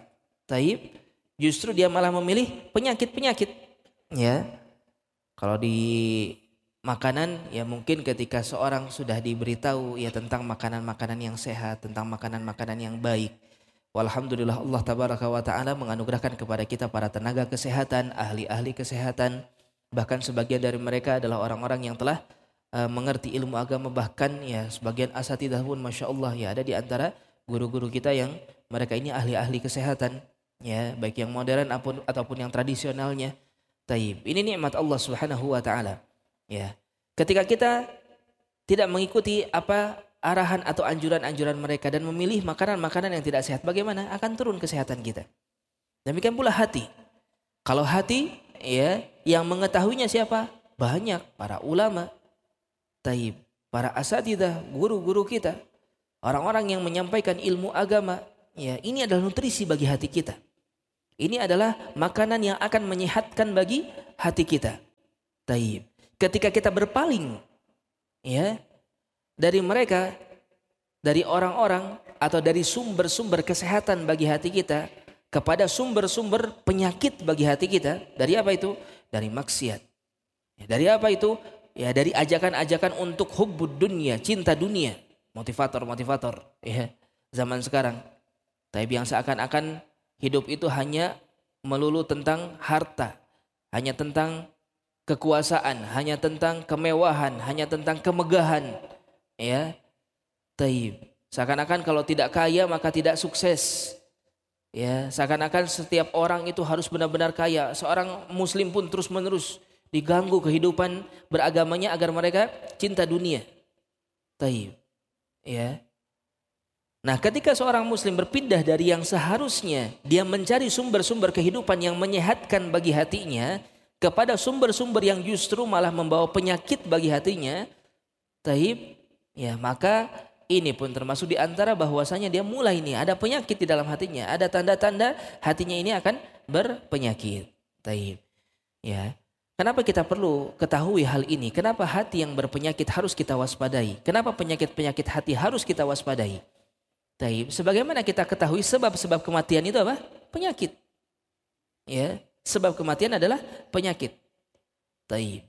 justru dia malah memilih penyakit-penyakit. Ya, kalau di makanan, ya mungkin ketika seorang sudah diberitahu ya tentang makanan-makanan yang sehat, tentang makanan-makanan yang baik, walhamdulillah Allah tabaraka wa ta'ala menganugerahkan kepada kita para tenaga kesehatan, ahli-ahli kesehatan, bahkan sebagian dari mereka adalah orang-orang yang telah mengerti ilmu agama, bahkan ya sebagian asatidzah pun masya Allah ya ada di antara guru-guru kita yang mereka ini ahli-ahli kesehatan, ya baik yang modern ataupun yang tradisionalnya. Ini nikmat Allah Subhanahu wa taala. Ya. Ketika kita tidak mengikuti apa arahan atau anjuran-anjuran mereka dan memilih makanan-makanan yang tidak sehat, bagaimana akan turun kesehatan kita. Demikian pula hati. Kalau hati ya yang mengetahuinya siapa? Banyak para ulama. para asatidzah, guru-guru kita, orang-orang yang menyampaikan ilmu agama, ya, ini adalah nutrisi bagi hati kita. Ini adalah makanan yang akan menyehatkan bagi hati kita. Taib. Ketika kita berpaling, ya, dari mereka, dari orang-orang atau dari sumber-sumber kesehatan bagi hati kita kepada sumber-sumber penyakit bagi hati kita, dari apa itu? Dari maksiat. Ya, dari apa itu? Ya, dari ajakan-ajakan untuk hubbud dunya, cinta dunia, motivator-motivator, ya, zaman sekarang. Tapi yang seakan-akan hidup itu hanya melulu tentang harta, hanya tentang kekuasaan, hanya tentang kemewahan, hanya tentang kemegahan, ya. Taib. Seakan-akan kalau tidak kaya maka tidak sukses. Ya, seakan-akan setiap orang itu harus benar-benar kaya. Seorang muslim pun terus-menerus diganggu kehidupan beragamanya agar mereka cinta dunia. Taib. Ya. Nah, ketika seorang muslim berpindah dari yang seharusnya dia mencari sumber-sumber kehidupan yang menyehatkan bagi hatinya kepada sumber-sumber yang justru malah membawa penyakit bagi hatinya, taib, ya, maka ini pun termasuk di antara bahwasanya dia mulai nih ada penyakit di dalam hatinya, ada tanda-tanda hatinya ini akan berpenyakit. Taib. Ya. Kenapa kita perlu ketahui hal ini? Kenapa hati yang berpenyakit harus kita waspadai? Kenapa penyakit-penyakit hati harus kita waspadai? Taib. Sebagaimana kita ketahui sebab-sebab kematian itu apa? Penyakit. Ya, sebab kematian adalah penyakit. Taib.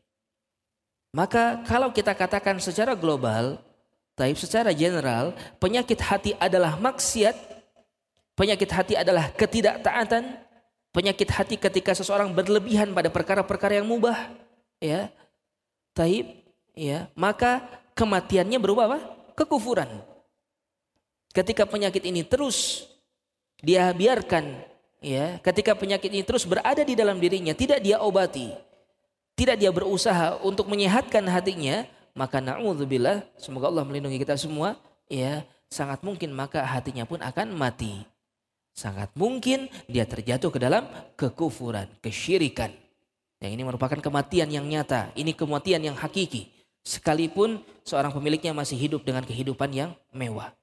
Maka kalau kita katakan secara global, taib, secara general, penyakit hati adalah maksiat, penyakit hati adalah ketidaktaatan, penyakit hati ketika seseorang berlebihan pada perkara-perkara yang mubah, ya. Taib, ya, maka kematiannya berupa apa? Kekufuran. Ketika penyakit ini terus dia biarkan, ya, ketika penyakit ini terus berada di dalam dirinya, tidak dia obati, tidak dia berusaha untuk menyehatkan hatinya, maka na'udzubillah, semoga Allah melindungi kita semua, ya, sangat mungkin maka hatinya pun akan mati. Sangat mungkin dia terjatuh ke dalam kekufuran, kesyirikan. Yang ini merupakan kematian yang nyata, ini kematian yang hakiki. Sekalipun seorang pemiliknya masih hidup dengan kehidupan yang mewah.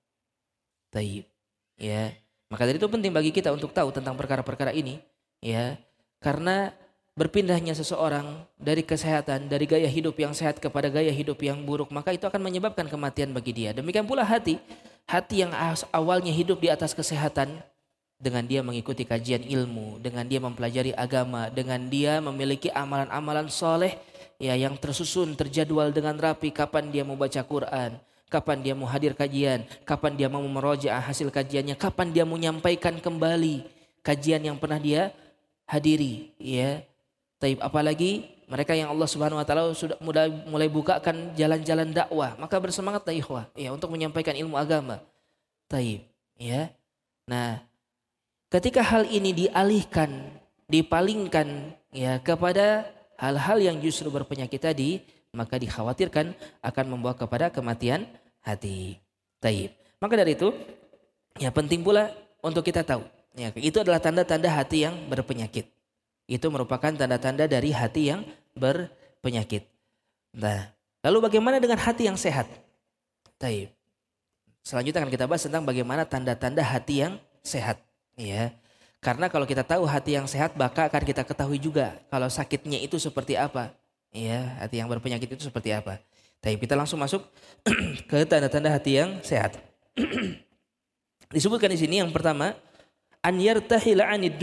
Taib. Ya, maka dari itu penting bagi kita untuk tahu tentang perkara-perkara ini, ya, karena berpindahnya seseorang dari kesehatan, dari gaya hidup yang sehat kepada gaya hidup yang buruk, maka itu akan menyebabkan kematian bagi dia. Demikian pula hati yang awalnya hidup di atas kesehatan, dengan dia mengikuti kajian ilmu, dengan dia mempelajari agama, dengan dia memiliki amalan-amalan soleh, ya, yang tersusun, terjadwal dengan rapi, kapan dia mau baca Quran, kapan dia mau hadir kajian, kapan dia mau merojaah hasil kajiannya, kapan dia mau menyampaikan kembali kajian yang pernah dia hadiri, ya. Taib, apalagi mereka yang Allah Subhanahu wa taala sudah mulai bukakan jalan-jalan dakwah, maka bersemangatlah ikhwah, ya, untuk menyampaikan ilmu agama. Taib, ya. Nah, ketika hal ini dialihkan, dipalingkan, ya, kepada hal-hal yang justru berpenyakit tadi, maka dikhawatirkan akan membawa kepada kematian hati. Taib. Maka dari itu, ya, penting pula untuk kita tahu, ya, itu adalah tanda-tanda hati yang berpenyakit. Itu merupakan tanda-tanda dari hati yang berpenyakit. Nah, lalu bagaimana dengan hati yang sehat? Taib. Selanjutnya akan kita bahas tentang bagaimana tanda-tanda hati yang sehat, ya. Karena kalau kita tahu hati yang sehat, maka akan kita ketahui juga kalau sakitnya itu seperti apa. Ya, hati yang berpenyakit itu seperti apa. Tapi kita langsung masuk ke tanda-tanda hati yang sehat. Disebutkan di sini yang pertama, an yartahila anid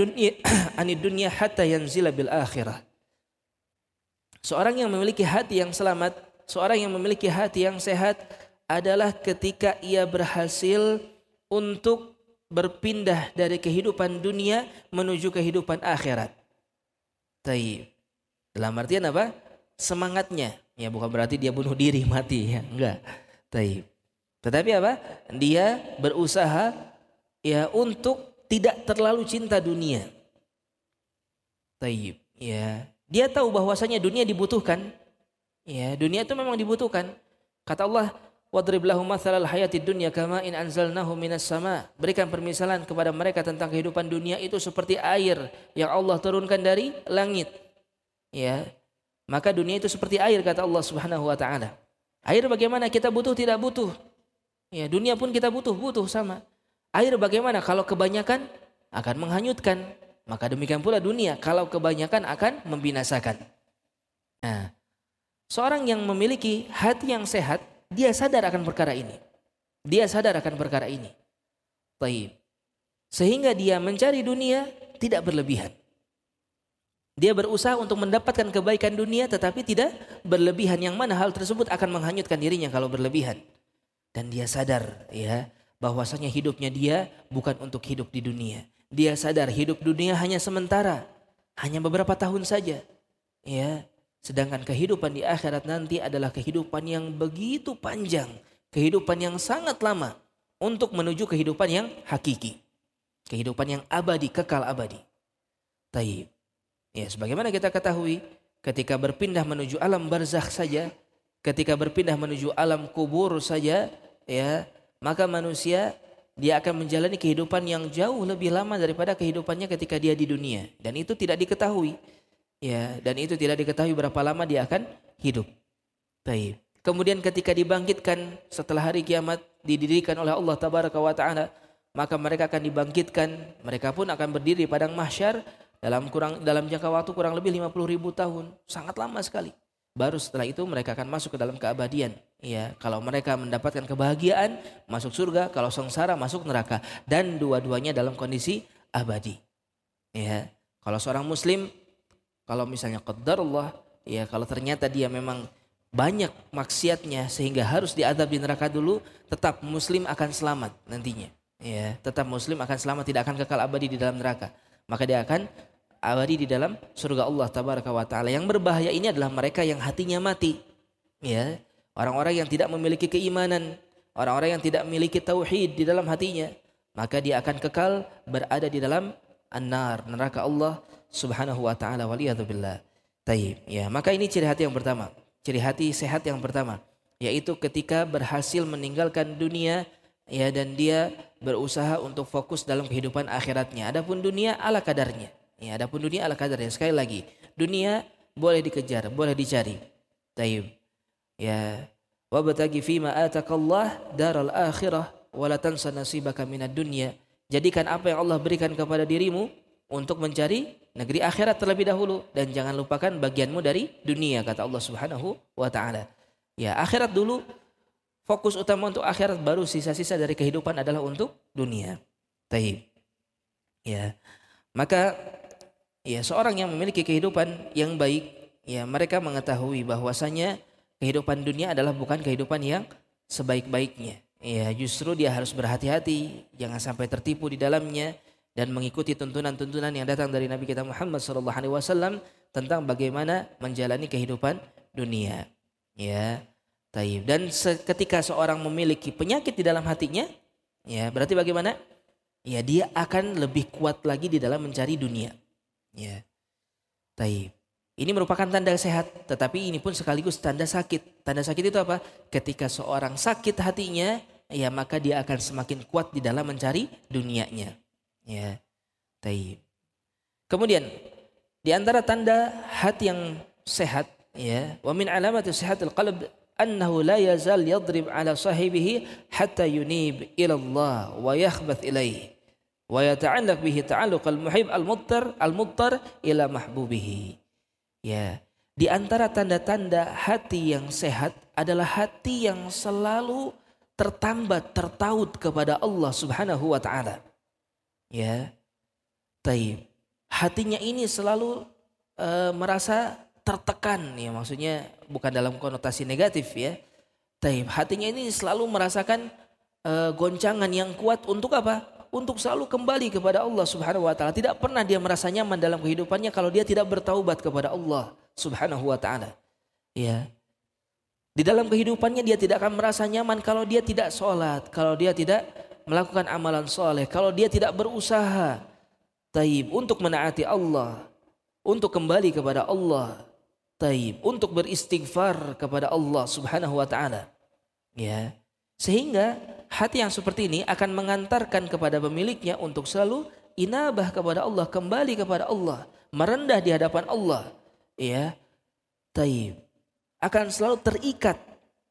dunya hatta yanzila bil akhirah. Seorang yang memiliki hati yang selamat, seorang yang memiliki hati yang sehat adalah ketika ia berhasil untuk berpindah dari kehidupan dunia menuju kehidupan akhirat. Taib. Dalam artian apa? Semangatnya, ya, bukan berarti dia bunuh diri mati, ya, enggak. Taib. Tetapi apa? Dia berusaha, ya, untuk tidak terlalu cinta dunia. Taib, ya. Dia tahu bahwasanya dunia dibutuhkan. Ya, dunia itu memang dibutuhkan. Kata Allah, wadrib lahum mathalal hayatid dunya kama in anzalnahu minas sama. Berikan permisalan kepada mereka tentang kehidupan dunia itu seperti air yang Allah turunkan dari langit. Ya. Maka dunia itu seperti air, kata Allah Subhanahu wa taala. Air bagaimana, kita butuh tidak butuh? Ya, dunia pun kita butuh sama. Air bagaimana, kalau kebanyakan akan menghanyutkan. Maka demikian pula dunia, kalau kebanyakan akan membinasakan. Nah, seorang yang memiliki hati yang sehat, dia sadar akan perkara ini. Baik. Sehingga dia mencari dunia tidak berlebihan. Dia berusaha untuk mendapatkan kebaikan dunia tetapi tidak berlebihan, yang mana hal tersebut akan menghanyutkan dirinya kalau berlebihan. Dan dia sadar ya bahwasanya hidupnya dia bukan untuk hidup di dunia. Dia sadar hidup dunia hanya sementara, hanya beberapa tahun saja. Ya, sedangkan kehidupan di akhirat nanti adalah kehidupan yang begitu panjang, kehidupan yang sangat lama untuk menuju kehidupan yang hakiki, kehidupan yang abadi, kekal abadi. Taib. Ya, sebagaimana kita ketahui, ketika berpindah menuju alam barzakh saja, ketika berpindah menuju alam kubur saja, ya, maka manusia dia akan menjalani kehidupan yang jauh lebih lama daripada kehidupannya ketika dia di dunia, dan itu tidak diketahui. Ya, dan itu tidak diketahui berapa lama dia akan hidup. Baik. Kemudian ketika dibangkitkan setelah hari kiamat, didirikan oleh Allah Tabaraka wa Ta'ala, maka mereka akan dibangkitkan, mereka pun akan berdiri di padang mahsyar dalam jangka waktu kurang lebih 50.000 tahun, sangat lama sekali. Baru setelah itu mereka akan masuk ke dalam keabadian. Ya, kalau mereka mendapatkan kebahagiaan, masuk surga, kalau sengsara masuk neraka, dan dua-duanya dalam kondisi abadi. Ya, kalau seorang muslim, kalau misalnya qadarullah, ya kalau ternyata dia memang banyak maksiatnya sehingga harus diadab di neraka dulu, tetap muslim akan selamat nantinya. Ya, tetap muslim akan selamat, tidak akan kekal abadi di dalam neraka. Maka dia akan abadi di dalam surga Allah Tabaraka wa Ta'ala. Yang berbahaya ini adalah mereka yang hatinya mati. Ya, orang-orang yang tidak memiliki keimanan, orang-orang yang tidak memiliki tauhid di dalam hatinya, maka dia akan kekal berada di dalam an-nar, neraka Allah Subhanahu wa Ta'ala, waliyadzubillah. Taib. Ya, maka ini ciri hati yang pertama, ciri hati sehat yang pertama, yaitu ketika berhasil meninggalkan dunia, ya, dan dia berusaha untuk fokus dalam kehidupan akhiratnya. Adapun dunia ala kadarnya. Ya, adapun dunia ala kadarnya. Sekali lagi, dunia boleh dikejar, boleh dicari. Taib. Ya, wabtaghi fima atakallah daral akhirah wa la tansa nasibaka minad dunya. Jadikan apa yang Allah berikan kepada dirimu untuk mencari negeri akhirat terlebih dahulu, dan jangan lupakan bagianmu dari dunia, kata Allah Subhanahu wa Ta'ala. Ya, akhirat dulu, fokus utama untuk akhirat, baru sisa-sisa dari kehidupan adalah untuk dunia. Taib. Ya, maka ya seorang yang memiliki kehidupan yang baik, ya mereka mengetahui bahwasanya kehidupan dunia adalah bukan kehidupan yang sebaik-baiknya. Ya, justru dia harus berhati-hati, jangan sampai tertipu di dalamnya dan mengikuti tuntunan-tuntunan yang datang dari Nabi kita Muhammad SAW tentang bagaimana menjalani kehidupan dunia. Ya, taib. Dan ketika seorang memiliki penyakit di dalam hatinya, ya berarti bagaimana? Ya, dia akan lebih kuat lagi di dalam mencari dunia. Ya, taib. Ini merupakan tanda sehat, tetapi ini pun sekaligus tanda sakit. Tanda sakit itu apa? Ketika seorang sakit hatinya, ya maka dia akan semakin kuat di dalam mencari dunianya. Ya, taib. Kemudian di antara tanda hati yang sehat, ya, wa min alamati sihatil qalb annahu la yazal yadrib ala sahibihi hatta yunib ila Allah wa yakhbath ilaihi wa yata'allaq bihi ta'alluq al-muhib al-muttar ila mahbubihi. Ya, di antara tanda-tanda hati yang sehat adalah hati yang selalu tertambat, tertaut kepada Allah Subhanahu wa Ta'ala. Ya, taib. Hatinya ini selalu merasa tertekan, ya maksudnya bukan dalam konotasi negatif, ya. Taib. Hatinya ini selalu merasakan goncangan yang kuat untuk apa? Untuk selalu kembali kepada Allah Subhanahu wa Ta'ala. Tidak pernah dia merasa nyaman dalam kehidupannya kalau dia tidak bertaubat kepada Allah Subhanahu wa Ta'ala. Ya. Di dalam kehidupannya dia tidak akan merasa nyaman kalau dia tidak sholat, kalau dia tidak melakukan amalan soleh, kalau dia tidak berusaha taib untuk menaati Allah, untuk kembali kepada Allah, taib, untuk beristighfar kepada Allah Subhanahu wa Ta'ala. Ya. Sehingga hati yang seperti ini akan mengantarkan kepada pemiliknya untuk selalu inabah kepada Allah, kembali kepada Allah, merendah di hadapan Allah. Ya, taib. Akan selalu terikat,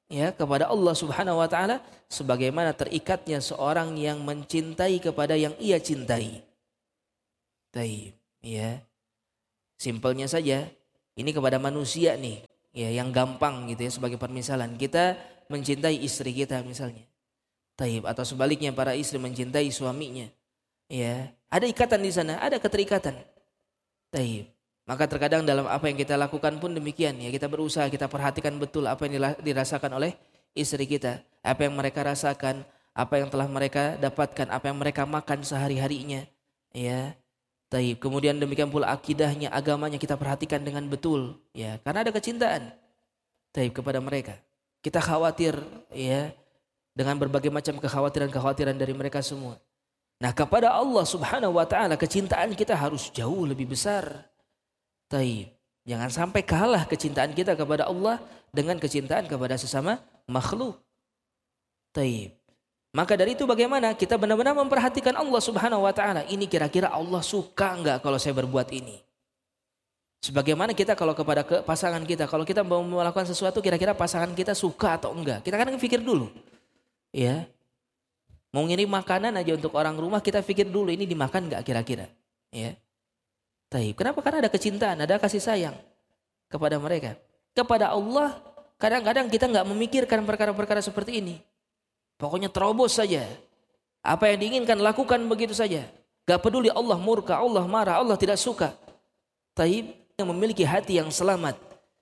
ya kepada Allah Subhanahu wa taala sebagaimana terikatnya seorang yang mencintai kepada yang ia cintai. Taib, ya. Simpelnya saja, ini kepada manusia nih, ya yang gampang gitu ya sebagai permisalan. Kita mencintai istri kita misalnya. Taib, atau sebaliknya para istri mencintai suaminya. Ya, ada ikatan di sana, ada keterikatan. Taib. Maka terkadang dalam apa yang kita lakukan pun demikian ya, kita berusaha, kita perhatikan betul apa yang dirasakan oleh istri kita, apa yang mereka rasakan, apa yang telah mereka dapatkan, apa yang mereka makan sehari-harinya, ya. Taib. Kemudian demikian pula akidahnya, agamanya kita perhatikan dengan betul, ya, karena ada kecintaan, taib, kepada mereka. Kita khawatir, ya, dengan berbagai macam kekhawatiran dari mereka semua. Nah, kepada Allah Subhanahu wa taala kecintaan kita harus jauh lebih besar. Taib. Jangan sampai kalah kecintaan kita kepada Allah dengan kecintaan kepada sesama makhluk. Taib. Maka dari itu bagaimana kita benar-benar memperhatikan Allah Subhanahu wa taala. Ini kira-kira Allah suka enggak kalau saya berbuat ini? Sebagaimana kita kalau kepada pasangan kita, kalau kita mau melakukan sesuatu kira-kira pasangan kita suka atau enggak? Kita kan pikir dulu. Ya. Mau ngirim makanan aja untuk orang rumah kita pikir dulu ini dimakan enggak kira-kira? Ya. Taib. Kenapa? Karena ada kecintaan, ada kasih sayang kepada mereka. Kepada Allah kadang-kadang kita nggak memikirkan perkara-perkara seperti ini. Pokoknya terobos saja. Apa yang diinginkan lakukan begitu saja. Gak peduli Allah murka, Allah marah, Allah tidak suka. Taib yang memiliki hati yang selamat.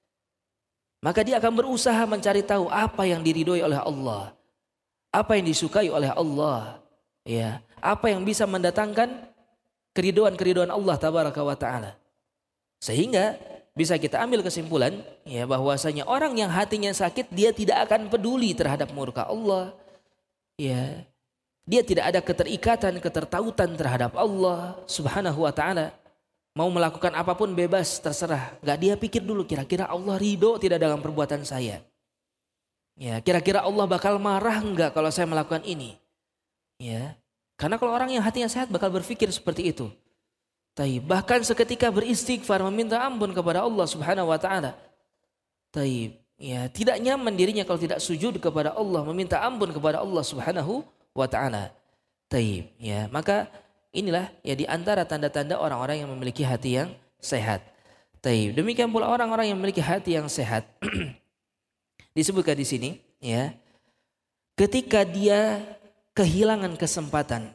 Maka dia akan berusaha mencari tahu apa yang diridhoi oleh Allah. Apa yang disukai oleh Allah. Ya, apa yang bisa mendatangkan keriduan Allah tabaraka wa ta'ala. Sehingga bisa kita ambil kesimpulan ya bahwasanya orang yang hatinya sakit dia tidak akan peduli terhadap murka Allah. Ya. Dia tidak ada keterikatan, ketertautan terhadap Allah Subhanahu wa ta'ala. Mau melakukan apapun bebas terserah. Enggak, dia pikir dulu kira-kira Allah ridho tidak dalam perbuatan saya. Ya, kira-kira Allah bakal marah enggak kalau saya melakukan ini. Ya. Karena kalau orang yang hatinya sehat bakal berpikir seperti itu. Taib. Bahkan seketika beristighfar meminta ampun kepada Allah Subhanahu wa taala. Taib. Ya, tidak nyaman dirinya kalau tidak sujud kepada Allah, meminta ampun kepada Allah Subhanahu wa taala. Taib. Ya, maka inilah ya di antara tanda-tanda orang-orang yang memiliki hati yang sehat. Taib. Demikian pula orang-orang yang memiliki hati yang sehat. Disebutkan di sini ya. Ketika dia kehilangan kesempatan.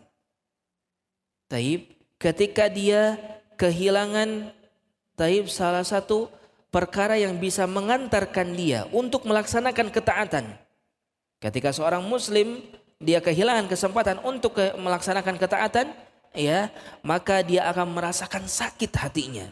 Taib, ketika dia kehilangan taib salah satu perkara yang bisa mengantarkan dia untuk melaksanakan ketaatan. Ketika seorang muslim dia kehilangan kesempatan untuk melaksanakan ketaatan, ya, maka dia akan merasakan sakit hatinya.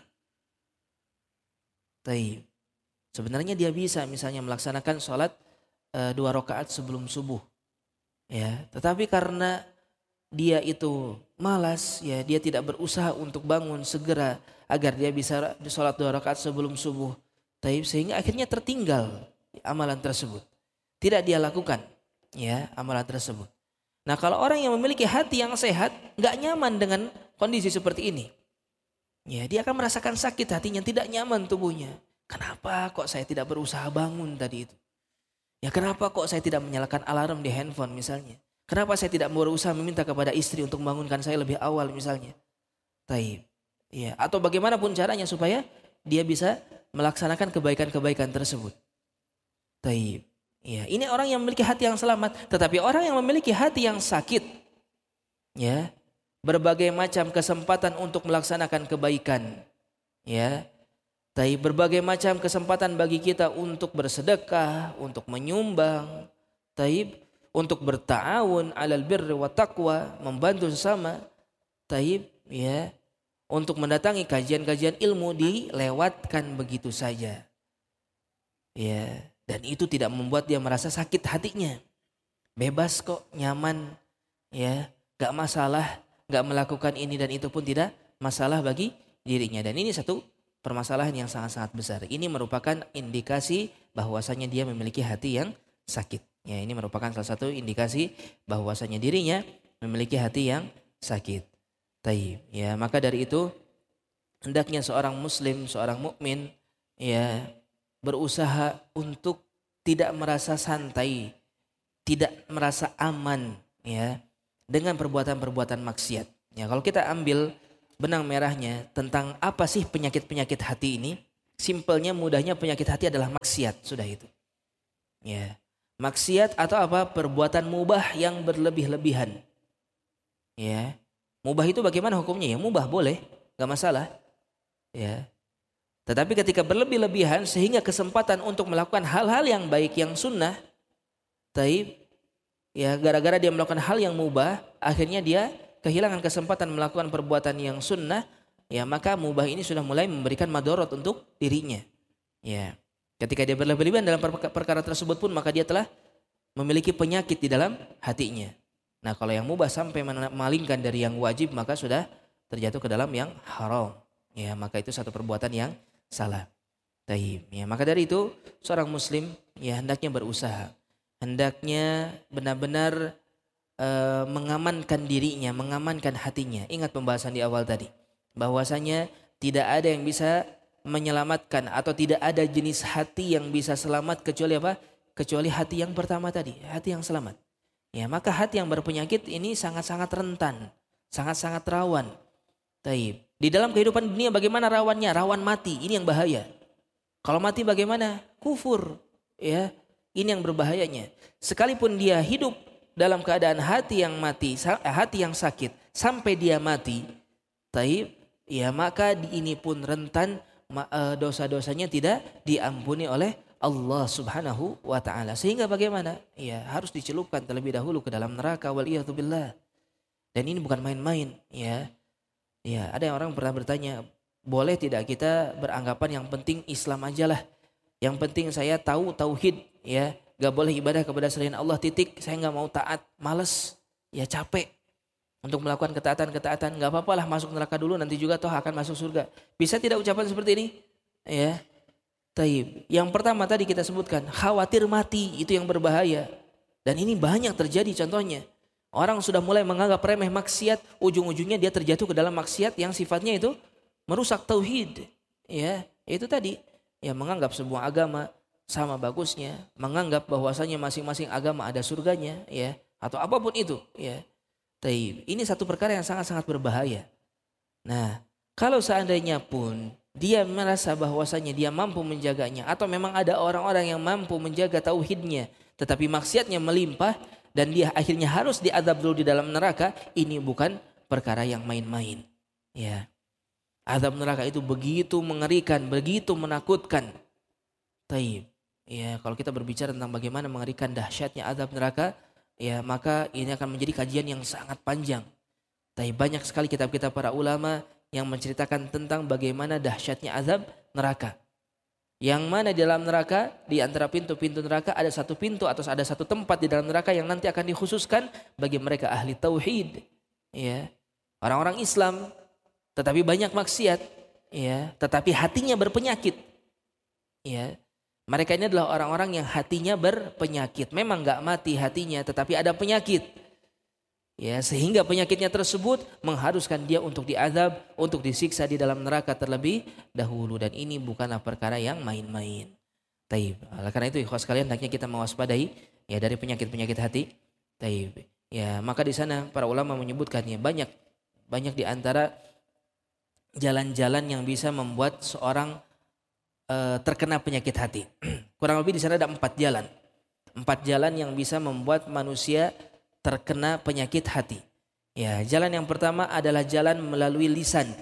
Taib. Sebenarnya dia bisa misalnya melaksanakan sholat 2 rakaat sebelum subuh. Ya, tetapi karena dia itu malas, ya dia tidak berusaha untuk bangun segera agar dia bisa sholat 2 rakaat sebelum subuh. Taib, sehingga akhirnya tertinggal amalan tersebut. Tidak dia lakukan, ya amalan tersebut. Nah kalau orang yang memiliki hati yang sehat, nggak nyaman dengan kondisi seperti ini. Ya dia akan merasakan sakit hatinya, tidak nyaman tubuhnya. Kenapa kok saya tidak berusaha bangun tadi itu? Ya kenapa kok saya tidak menyalakan alarm di handphone misalnya? Kenapa saya tidak berusaha meminta kepada istri untuk membangunkan saya lebih awal misalnya? Taib. Ya, atau bagaimanapun caranya supaya dia bisa melaksanakan kebaikan-kebaikan tersebut. Taib. Ya, ini orang yang memiliki hati yang selamat, tetapi orang yang memiliki hati yang sakit, ya, berbagai macam kesempatan untuk melaksanakan kebaikan, ya. Taib, berbagai macam kesempatan bagi kita untuk bersedekah, untuk menyumbang, taib, untuk berta'awun 'alal birri wa taqwa, membantu sesama, taib, ya, untuk mendatangi kajian-kajian ilmu dilewatkan begitu saja. Ya, dan itu tidak membuat dia merasa sakit hatinya. Bebas kok, nyaman, ya, gak masalah, gak melakukan ini dan itu pun tidak masalah bagi dirinya. Dan ini satu permasalahan yang sangat-sangat besar. Ini merupakan indikasi bahwasanya dia memiliki hati yang sakit. Ya, ini merupakan salah satu indikasi bahwasanya dirinya memiliki hati yang sakit. Taib. Ya, maka dari itu hendaknya seorang muslim, seorang mukmin, ya, berusaha untuk tidak merasa santai, tidak merasa aman ya dengan perbuatan-perbuatan maksiat. Ya, kalau kita ambil benang merahnya tentang apa sih penyakit-penyakit hati ini, simpelnya mudahnya penyakit hati adalah maksiat, sudah itu. Ya. Maksiat atau apa? Perbuatan mubah yang berlebih-lebihan. Ya. Mubah itu bagaimana hukumnya? Ya mubah boleh, gak masalah. Ya. Tetapi ketika berlebih-lebihan sehingga kesempatan untuk melakukan hal-hal yang baik, yang sunnah, taib, ya gara-gara dia melakukan hal yang mubah, akhirnya dia kehilangan kesempatan melakukan perbuatan yang sunnah, ya maka mubah ini sudah mulai memberikan madorot untuk dirinya. Ya. Ketika dia berlebihan dalam perkara tersebut pun maka dia telah memiliki penyakit di dalam hatinya. Nah kalau yang mubah sampai memalingkan dari yang wajib maka sudah terjatuh ke dalam yang haram. Ya maka itu satu perbuatan yang salah. Taib. Ya maka dari itu seorang muslim ya hendaknya berusaha. Hendaknya benar-benar mengamankan dirinya, mengamankan hatinya. Ingat pembahasan di awal tadi. Bahwasanya tidak ada yang bisa menyelamatkan atau tidak ada jenis hati yang bisa selamat kecuali apa? Kecuali hati yang pertama tadi, hati yang selamat. Ya, maka hati yang berpenyakit ini sangat-sangat rentan, sangat-sangat rawan. Taib. Di dalam kehidupan dunia bagaimana rawannya? Rawan mati, ini yang bahaya. Kalau mati bagaimana? Kufur. Ya, ini yang berbahayanya. Sekalipun dia hidup dalam keadaan hati yang mati, hati yang sakit sampai dia mati, taib, ya maka ini pun rentan dosa-dosanya tidak diampuni oleh Allah Subhanahu wa taala. Sehingga bagaimana? Ya, harus dicelupkan terlebih dahulu ke dalam neraka waliyadzubillah. Dan ini bukan main-main, ya. Ya, ada yang orang pernah bertanya, boleh tidak kita beranggapan yang penting Islam ajalah. Yang penting saya tahu tauhid, ya. Gak boleh ibadah kepada selain Allah, titik. Saya gak mau taat, males, ya capek. Untuk melakukan ketaatan-ketaatan, nggak apa-apa lah masuk neraka dulu, nanti juga toh akan masuk surga. Bisa tidak ucapan seperti ini? Ya, taib. Yang pertama tadi kita sebutkan, khawatir mati, itu yang berbahaya. Dan ini banyak terjadi contohnya. Orang sudah mulai menganggap remeh maksiat, ujung-ujungnya dia terjatuh ke dalam maksiat yang sifatnya itu merusak tauhid. Ya, itu tadi. Ya, menganggap sebuah agama sama bagusnya, menganggap bahwasanya masing-masing agama ada surganya, ya, atau apapun itu, ya. Taib. Ini satu perkara yang sangat-sangat berbahaya. Nah, kalau seandainya pun dia merasa bahwasanya dia mampu menjaganya atau memang ada orang-orang yang mampu menjaga tauhidnya, tetapi maksiatnya melimpah dan dia akhirnya harus diazab dulu di dalam neraka, ini bukan perkara yang main-main. Ya. Azab neraka itu begitu mengerikan, begitu menakutkan. Taib. Ya, kalau kita berbicara tentang bagaimana mengerikan dahsyatnya azab neraka, ya maka ini akan menjadi kajian yang sangat panjang. Tapi banyak sekali kitab-kitab para ulama yang menceritakan tentang bagaimana dahsyatnya azab neraka. Yang mana di dalam neraka, di antara pintu-pintu neraka ada satu pintu atau ada satu tempat di dalam neraka yang nanti akan dikhususkan bagi mereka ahli tauhid. Ya. Orang-orang Islam tetapi banyak maksiat, ya, tetapi hatinya berpenyakit. Ya. Mereka ini adalah orang-orang yang hatinya berpenyakit. Memang gak mati hatinya tetapi ada penyakit. Ya, sehingga penyakitnya tersebut mengharuskan dia untuk diazab, untuk disiksa di dalam neraka terlebih dahulu. Dan ini bukanlah perkara yang main-main. Taib. Oleh karena itu ikhwas sekalian hendaknya kita mewaspadai ya dari penyakit-penyakit hati. Taib. Ya, maka di sana para ulama menyebutkan ya banyak di antara jalan-jalan yang bisa membuat seorang terkena penyakit hati. Kurang lebih di sana ada 4 jalan. 4 jalan yang bisa membuat manusia terkena penyakit hati. Ya, jalan yang pertama adalah jalan melalui lisan.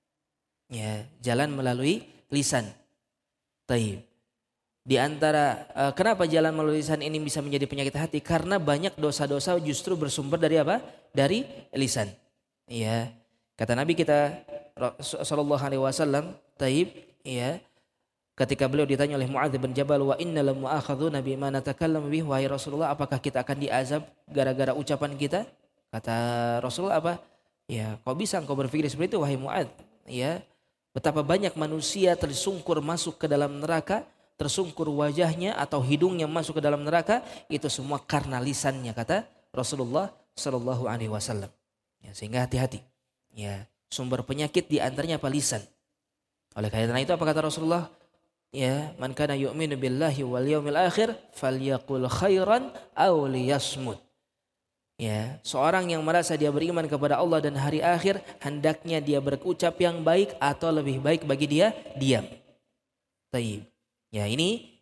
Ya, jalan melalui lisan. Taib. Di antara kenapa jalan melalui lisan ini bisa menjadi penyakit hati? Karena banyak dosa-dosa justru bersumber dari apa? Dari lisan. Ya. Kata Nabi kita sallallahu alaihi wasallam, taib, ya. Ketika beliau ditanya oleh Muadz bin Jabal, wa inna lam mu'akhadzuna bima natakallamu bihi, wahai Rasulullah, apakah kita akan diazab gara-gara ucapan kita? Kata Rasulullah apa? Ya, kau bisa engkau berpikir seperti itu wahai Muadz? Ya, betapa banyak manusia tersungkur masuk ke dalam neraka, tersungkur wajahnya atau hidungnya masuk ke dalam neraka, itu semua karena lisannya, kata Rasulullah sallallahu alaihi wasallam. Ya, sehingga hati-hati. Ya, sumber penyakit di antaranya apa? Lisan. Oleh karena itu apa kata Rasulullah? ya, man kana yu'minu billahi wal yaumil akhir falyaqul khairan aw liyasmut. Ya, seorang yang merasa dia beriman kepada Allah dan hari akhir, hendaknya dia berucap yang baik atau lebih baik bagi dia diam. Taib. Ya, ini